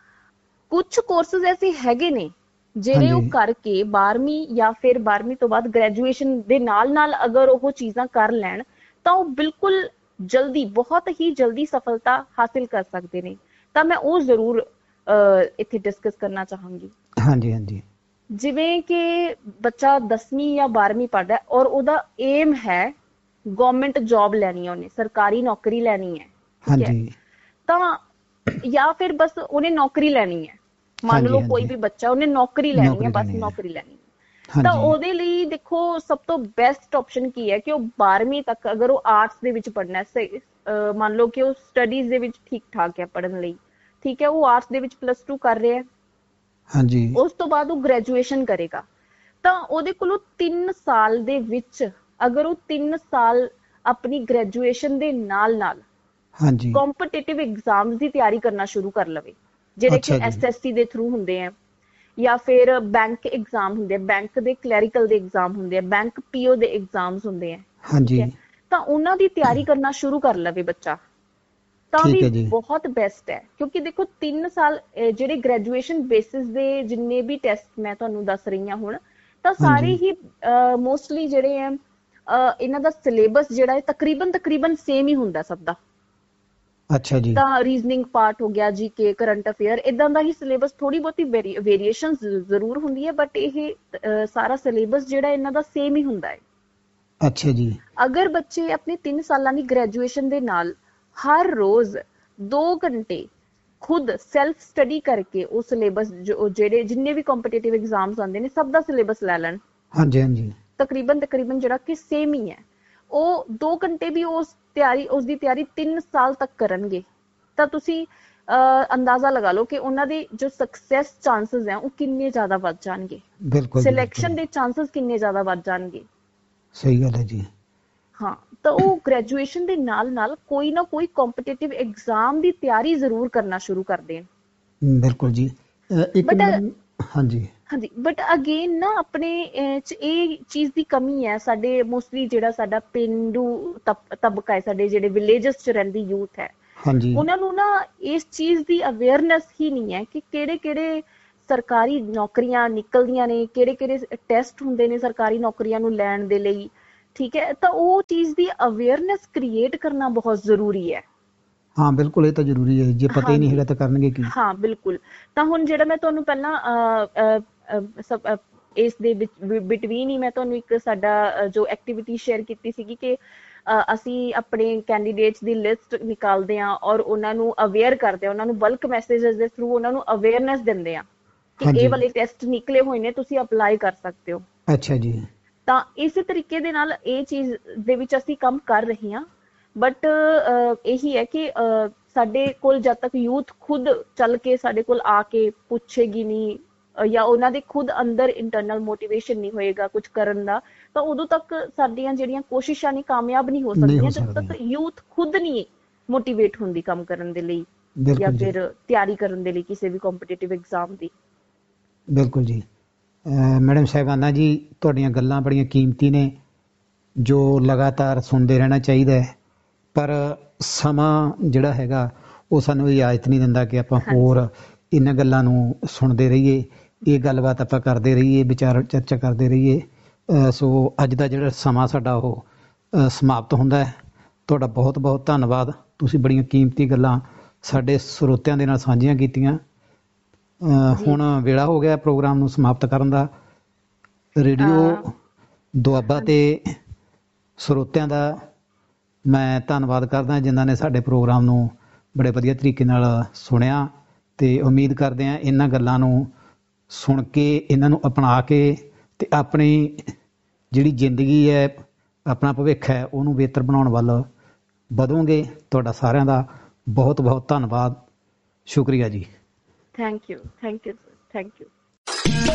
ਕੁਝ ਕੋਰਸਿਸ ਐਸੇ ਹੈਗੇ ਨੇ ਜਿਹੜੇ ਉਹ ਕਰਕੇ ਬਾਰਵੀਂ ਜਾਂ ਫਿਰ ਬਾਰਵੀਂ ਤੋਂ ਬਾਅਦ ਗ੍ਰੈਜੂਏਸ਼ਨ ਦੇ ਨਾਲ ਨਾਲ ਅਗਰ ਉਹ ਚੀਜ਼ਾਂ ਕਰ ਲੈਣ ਤਾਂ ਉਹ ਬਿਲਕੁਲ ਜਲਦੀ, ਬਹੁਤ ਹੀ ਜਲਦੀ ਸਫਲਤਾ ਹਾਸਿਲ ਕਰ ਸਕਦੇ ਨੇ। ਤਾਂ ਮੈਂ ਉਹ ਜ਼ਰੂਰ ਇੱਥੇ ਡਿਸਕਸ ਕਰਨਾ ਚਾਹਾਂਗੀ। ਹਾਂਜੀ ਹਾਂਜੀ, ਜਿਵੇਂ ਕਿ ਬੱਚਾ ਦਸਵੀਂ ਜਾਂ ਬਾਰਵੀਂ ਪੜ੍ਹਦਾ ਔਰ ਉਹਦਾ ਏਮ ਹੈ ਗਵਰਨਮੈਂਟ ਜੌਬ ਲੈਣੀ ਹੈ, ਉਹਨੇ ਸਰਕਾਰੀ ਨੌਕਰੀ ਲੈਣੀ ਹੈ, ਠੀਕ ਹੈ, ਤਾਂ ਜਾਂ ਫਿਰ ਬਸ ਉਹਨੇ ਨੌਕਰੀ ਲੈਣੀ ਹੈ, ਮੰਨ ਲਓ ਕੋਈ ਵੀ ਬੱਚਾ ਉਹਨੇ ਨੌਕਰੀ ਲੈਣੀ ਹੈ, ਬਸ ਨੌਕਰੀ ਲੈਣੀ ਹੈ, ਤਾਂ ਉਹਦੇ ਲਈ ਦੇਖੋ ਸਭ ਤੋਂ ਬੈਸਟ ਆਪਸ਼ਨ ਕੀ ਹੈ ਕਿ ਉਹ ਬਾਰਵੀਂ ਤੱਕ ਅਗਰ ਉਹ ਆਰਟਸ ਦੇ ਵਿੱਚ ਪੜ੍ਹਨਾ ਹੈ, ਮੰਨ ਲਓ ਕਿ ਉਹ ਸਟੱਡੀਜ਼ ਦੇ ਵਿੱਚ ਠੀਕ ਠਾਕ ਹੈ ਪੜ੍ਹਨ ਲਈ, ਠੀਕ ਹੈ, ਉਹ ਆਰਟਸ ਦੇ ਵਿੱਚ ਪਲੱਸ ਟੂ ਕਰ ਰਿਹਾ ਹੈ, ਹਾਂਜੀ, ਉਸ ਤੋਂ ਬਾਅਦ ਉਹ ਗ੍ਰੈਜੂਏਸ਼ਨ ਕਰੇਗਾ, ਤਾਂ ਉਹਦੇ ਕੋਲੋਂ ਤਿੰਨ ਸਾਲ ਦੇ ਵਿੱਚ ਅਗਰ ਉਹ ਤਿੰਨ ਸਾਲ ਆਪਣੀ ਗ੍ਰੈਜੂਏਸ਼ਨ ਦੇ ਨਾਲ ਨਾਲ ਹਾਂਜੀ ਕੰਪੀਟੀਟਿਵ ਐਗਜ਼ਾਮਸ ਦੀ ਤਿਆਰੀ ਕਰਨਾ ਸ਼ੁਰੂ ਕਰ ਲਵੇ, ਜਿਹੜੇ ਕਿ ਐਸਐਸਸੀ ਦੇ ਥਰੂ ਹੁੰਦੇ ਆ ਜਾਂ ਫਿਰ ਬੈਂਕ ਐਗਜ਼ਾਮ ਹੁੰਦੇ ਆ, ਬੈਂਕ ਦੇ ਕਲੈਰੀਕਲ ਦੇ ਐਗਜ਼ਾਮ ਹੁੰਦੇ ਆ, ਬੈਂਕ ਪੀਓ ਦੇ ਐਗਜ਼ਾਮਸ ਹੁੰਦੇ ਆ, ਹਾਂਜੀ, ਤਾਂ ਉਹਨਾਂ ਦੀ ਤਿਆਰੀ ਕਰਨਾ ਸ਼ੁਰੂ ਕਰ ਲਵੇ ਬੱਚਾ, ਤਾਂ ਵੀ ਬਹੁਤ ਬੈਸਟ ਹੈ। ਕਿਉਂਕਿ ਦੇਖੋ ਤਿੰਨ ਸਾਲ ਜਿਹੜੇ ਗ੍ਰੈਜੂਏਸ਼ਨ ਬੇਸਿਸ ਦੇ ਜਿੰਨੇ ਵੀ ਟੈਸਟ ਮੈਂ ਤੁਹਾਨੂੰ ਦੱਸ ਰਹੀ ਹਾਂ ਹੁਣ, ਤਾਂ ਸਾਰੇ ਹੀ ਮੋਸਟਲੀ ਜਿਹੜੇ ਆ ਇਹਨਾਂ ਦਾ ਸਿਲੇਬਸ ਜਿਹੜਾ ਹੈ ਤਕਰੀਬਨ ਤਕਰੀਬਨ ਸੇਮ ਹੀ ਹੁੰਦਾ ਸਭ ਦਾ। ਅੱਛਾ ਜੀ। ਤਾਂ ਰੀਜ਼ਨਿੰਗ ਪਾਰਟ ਹੋ ਗਿਆ, ਜੀ ਕੇ, ਕਰੰਟ ਅਫੇਅਰ, ਇਦਾਂ ਦਾ ਹੀ ਸਿਲੇਬਸ, ਥੋੜੀ ਬਹੁਤੀ ਵੇਰੀਏਸ਼ਨ ਜ਼ਰੂਰ ਹੁੰਦੀ ਹੈ ਬਟ ਇਹ ਸਾਰਾ ਸਿਲੇਬਸ ਜਿਹੜਾ ਇਹਨਾਂ ਦਾ ਸੇਮ ਹੀ ਹੁੰਦਾ ਹੈ। ਅੱਛਾ ਜੀ। ਅਗਰ ਬੱਚੇ ਆਪਣੇ ਤਿੰਨ ਸਾਲਾਂ ਦੀ ਗ੍ਰੈਜੂਏਸ਼ਨ ਦੇ ਨਾਲ ਹਰ ਰੋਜ਼ ਦੋ ਘੰਟੇ ਖੁਦ ਸੈਲਫ ਸਟੱਡੀ ਕਰਕੇ ਉਹ ਸਿਲੇਬਸ ਜਿਹੜੇ ਜਿੰਨੇ ਵੀ ਕੰਪੀਟੀਟਿਵ ਐਗਜ਼ਾਮਸ ਆਉਂਦੇ ਨੇ ਸਭ ਦਾ ਸਿਲੇਬਸ ਲੈ ਲੈਣ, ਹਾਂਜੀ ਹਾਂਜੀ, ਤਕਰੀਬਨ ਤਕਰੀਬਨ ਜਿਹੜਾ ਕਿ ਸੇਮ ਹੀ ਹੈ, ਉਹ ਦੋ ਘੰਟੇ ਵੀ ਉਸ ਤਿਆਰੀ ਉਸਦੀ ਤਿਆਰੀ ਤਿੰਨ ਸਾਲ ਤੱਕ ਕਰਨਗੇ, ਤਾਂ ਤੁਸੀਂ ਅਹ ਅੰਦਾਜ਼ਾ ਲਗਾ ਲਓ ਕਿ ਉਹਨਾਂ ਦੇ ਜੋ ਸਕਸੈਸ ਚਾਂਸਸ ਹੈ ਉਹ ਕਿੰਨੇ ਜ਼ਿਆਦਾ ਵੱਧ ਜਾਣਗੇ, ਬਿਲਕੁਲ ਸਿਲੈਕਸ਼ਨ ਦੇ ਚਾਂਸਸ ਕਿੰਨੇ ਜ਼ਿਆਦਾ ਵੱਧ ਜਾਣਗੇ। ਸਹੀ ਗੱਲ ਹੈ ਜੀ। ਹਾਂ, ਤਾਂ ਉਹ ਗ੍ਰੈਜੂਏਸ਼ਨ ਦੇ ਨਾਲ ਨਾਲ ਕੋਈ ਨਾ ਕੋਈ ਕੰਪੀਟੀਟਿਵ ਐਗਜ਼ਾਮ ਦੀ ਤਿਆਰੀ ਜ਼ਰੂਰ ਕਰਨਾ ਸ਼ੁਰੂ ਕਰ ਦੇਣ। ਬਿਲਕੁਲ ਜੀ। ਇੱਕ ਮਿੰਟ, ਹਾਂਜੀ ਹਾਂਜੀ, ਬਟ ਅਗੇਨ ਨਾ ਆਪਣੇ ਚ ਇਹ ਚੀਜ਼ ਦੀ ਕਮੀ ਹੈ ਸਾਡੇ ਮੋਸਟਲੀ ਜਿਹੜਾ ਸਾਡਾ ਪੇਂਡੂ ਤਬਕਾ ਹੈ, ਸਾਡੇ ਜਿਹੜੇ ਵਿਲੇਜਸ ਚ ਰਹਿੰਦੀ ਯੂਥ ਹੈ, ਹਾਂਜੀ, ਉਹਨਾਂ ਨੂੰ ਨਾ ਇਸ ਚੀਜ਼ ਦੀ ਅਵੇਅਰਨੈਸ ਹੀ ਨਹੀਂ ਹੈ ਕਿ ਕਿਹੜੇ ਕਿਹੜੇ ਸਰਕਾਰੀ ਨੌਕਰੀਆਂ ਨਿਕਲਦੀਆਂ ਨੇ, ਕਿਹੜੇ ਕਿਹੜੇ ਟੈਸਟ ਹੁੰਦੇ ਨੇ ਸਰਕਾਰੀ ਨੌਕਰੀਆਂ ਨੂੰ ਲੈਣ ਦੇ ਲਈ, ਠੀਕ ਹੈ, ਤਾਂ ਉਹ ਚੀਜ਼ ਦੀ ਅਵੇਅਰਨੈਸ ਕ੍ਰੀਏਟ ਕਰਨਾ ਬਹੁਤ ਜ਼ਰੂਰੀ ਹੈ। ਹਾਂ ਬਿਲਕੁਲ, ਇਹ ਤਾਂ ਜ਼ਰੂਰੀ ਹੈ, ਜੇ ਪਤਾ ਹੀ ਨਹੀਂ ਹੈਗਾ ਤਾਂ ਕਰਨਗੇ ਕੀ। ਹਾਂ ਬਿਲਕੁਲ, ਤਾਂ ਹੁਣ ਜਿਹੜਾ ਮੈਂ ਤੁਹਾਨੂੰ ਪਹਿਲਾਂ ਇਸ ਦੇ ਬਿਟਵੀਨ ਹੀ ਮੈਂ ਤੁਹਾਨੂੰ ਇੱਕ ਸਾਡਾ ਜੋ ਐਕਟੀਵਿਟੀ ਸ਼ੇਅਰ ਕੀਤੀ ਸੀਗੀ ਕਿ ਅ, ਅਸੀਂ ਆਪਣੇ ਕੈਂਡੀਡੇਟਸ ਦੀ ਲਿਸਟ ਨਿਕਾਲਦੇ ਹਾਂ ਔਰ ਉਹਨਾਂ ਨੂੰ ਅਵੇਅਰ ਕਰਦੇ ਹਾਂ, ਉਹਨਾਂ ਨੂੰ ਬਲਕ ਮੈਸੇजेस ਦੇ ਥਰੂ ਉਹਨਾਂ ਨੂੰ ਅਵੇਅਰਨੈਸ ਦਿੰਦੇ ਹਾਂ ਕਿ ਇਹ
ਹਾਂਜੀ
ਵਾਲੇ ਟੈਸਟ ਨਿਕਲੇ ਹੋਏ ਨੇ, ਤੁਸੀਂ ਅਪਲਾਈ ਕਰ ਸਕਦੇ ਹੋ।
ਅੱਛਾ ਜੀ।
ਤਾਂ ਇਸੇ ਤਰੀਕੇ ਦੇ ਨਾਲ ਇਹ ਚੀਜ਼ ਦੇ ਵਿੱਚ ਅਸੀਂ ਕੰਮ ਕਰ ਰਹੇ ਹਾਂ। ਬਟ ਇਹੀ ਹੈ ਕਿ ਅਹ, ਸਾਡੇ ਕੋਲ ਜਦ ਤੱਕ ਯੂਥ ਖੁਦ ਚੱਲ ਕੇ ਸਾਡੇ ਕੋਲ ਆ ਕੇ ਪੁੱਛੇਗੀ ਨਹੀਂ ਅਹ, ਜਾਂ ਉਹਨਾਂ ਦੇ ਖੁਦ ਅੰਦਰ ਇੰਟਰਨਲ ਮੋਟੀਵੇਸ਼ਨ ਨਹੀਂ ਹੋਏਗਾ ਕੁਝ ਕਰਨ ਦਾ, ਤਾਂ ਉਦੋਂ ਤੱਕ ਸਾਡੀਆਂ ਜਿਹੜੀਆਂ ਕੋਸ਼ਿਸ਼ਾਂ ਨੇ ਕਾਮਯਾਬ ਨਹੀਂ ਹੋ
ਨਹੀਂ ਹੋ
ਸਕਦੀਆਂ ਜਦੋਂ ਤੱਕ
ਸਕਦੀਆਂ।
ਯੂਥ ਖੁਦ ਨਹੀਂ ਮੋਟੀਵੇਟ ਹੁੰਦੀ ਕੰਮ ਕਰਨ ਦੇ ਲਈ ਜਾਂ
ਬਿਲਕੁਲ ਜੀ,
ਫਿਰ ਤਿਆਰੀ ਕਰਨ ਦੇ ਲਈ ਕਿਸੇ ਵੀ ਕੰਪੀਟੀਟਿਵ ਐਗਜ਼ਾਮ ਦੀ।
ਬਿਲਕੁਲ ਜੀ। ਅਹ ਮੈਡਮ ਸਾਹਿਬਾਨਾ ਜੀ, ਤੁਹਾਡੀਆਂ ਗੱਲਾਂ ਬੜੀਆਂ ਕੀਮਤੀ ਨੇ ਜੋ ਲਗਾਤਾਰ ਸੁਣਦੇ ਰਹਿਣਾ ਚਾਹੀਦਾ ਹੈ, ਪਰ ਸਮਾਂ ਜਿਹੜਾ ਹੈਗਾ ਉਹ ਸਾਨੂੰ ਇਜਾਜ਼ਤ ਨਹੀਂ ਦਿੰਦਾ ਕਿ ਆਪਾਂ ਹੋਰ ਇਹਨਾਂ ਗੱਲਾਂ ਨੂੰ ਸੁਣਦੇ ਰਹੀਏ, ਇਹ ਗੱਲਬਾਤ ਆਪਾਂ ਕਰਦੇ ਰਹੀਏ, ਵਿਚਾਰ ਚਰਚਾ ਕਰਦੇ ਰਹੀਏ। ਅਹ ਸੋ ਅੱਜ ਦਾ ਜਿਹੜਾ ਸਮਾਂ ਸਾਡਾ ਉਹ ਅਹ ਸਮਾਪਤ ਹੁੰਦਾ ਹੈ। ਤੁਹਾਡਾ ਬਹੁਤ ਬਹੁਤ ਧੰਨਵਾਦ, ਤੁਸੀਂ ਬੜੀਆਂ ਕੀਮਤੀ ਗੱਲਾਂ ਸਾਡੇ ਸਰੋਤਿਆਂ ਦੇ ਨਾਲ ਸਾਂਝੀਆਂ ਕੀਤੀਆਂ। ਅਹ ਹੁਣ ਵੇਲਾ ਹੋ ਗਿਆ ਪ੍ਰੋਗਰਾਮ ਨੂੰ ਸਮਾਪਤ ਕਰਨ ਦਾ। ਰੇਡੀਓ ਦੁਆਬਾ ਤੇ ਸਰੋਤਿਆਂ ਦਾ ਮੈਂ ਧੰਨਵਾਦ ਕਰਦਾ ਜਿਨ੍ਹਾਂ ਨੇ ਸਾਡੇ ਪ੍ਰੋਗਰਾਮ ਨੂੰ ਬੜੇ ਵਧੀਆ ਤਰੀਕੇ ਨਾਲ ਸੁਣਿਆ, ਤੇ ਉਮੀਦ ਕਰਦੇ ਹਾਂ ਇਹਨਾਂ ਗੱਲਾਂ ਨੂੰ ਸੁਣ ਕੇ, ਇਹਨਾਂ ਨੂੰ ਅਪਣਾ ਕੇ ਤੇ ਆਪਣੀ ਜਿਹੜੀ ਜ਼ਿੰਦਗੀ ਹੈ, ਆਪਣਾ ਭਵਿੱਖ ਹੈ, ਉਹਨੂੰ ਬਿਹਤਰ ਬਣਾਉਣ ਵੱਲ ਵਧੋਗੇ। ਤੁਹਾਡਾ ਸਾਰਿਆਂ ਦਾ ਬਹੁਤ ਬਹੁਤ ਧੰਨਵਾਦ, ਸ਼ੁਕਰੀਆ ਜੀ।
Thank you, thank you, thank you.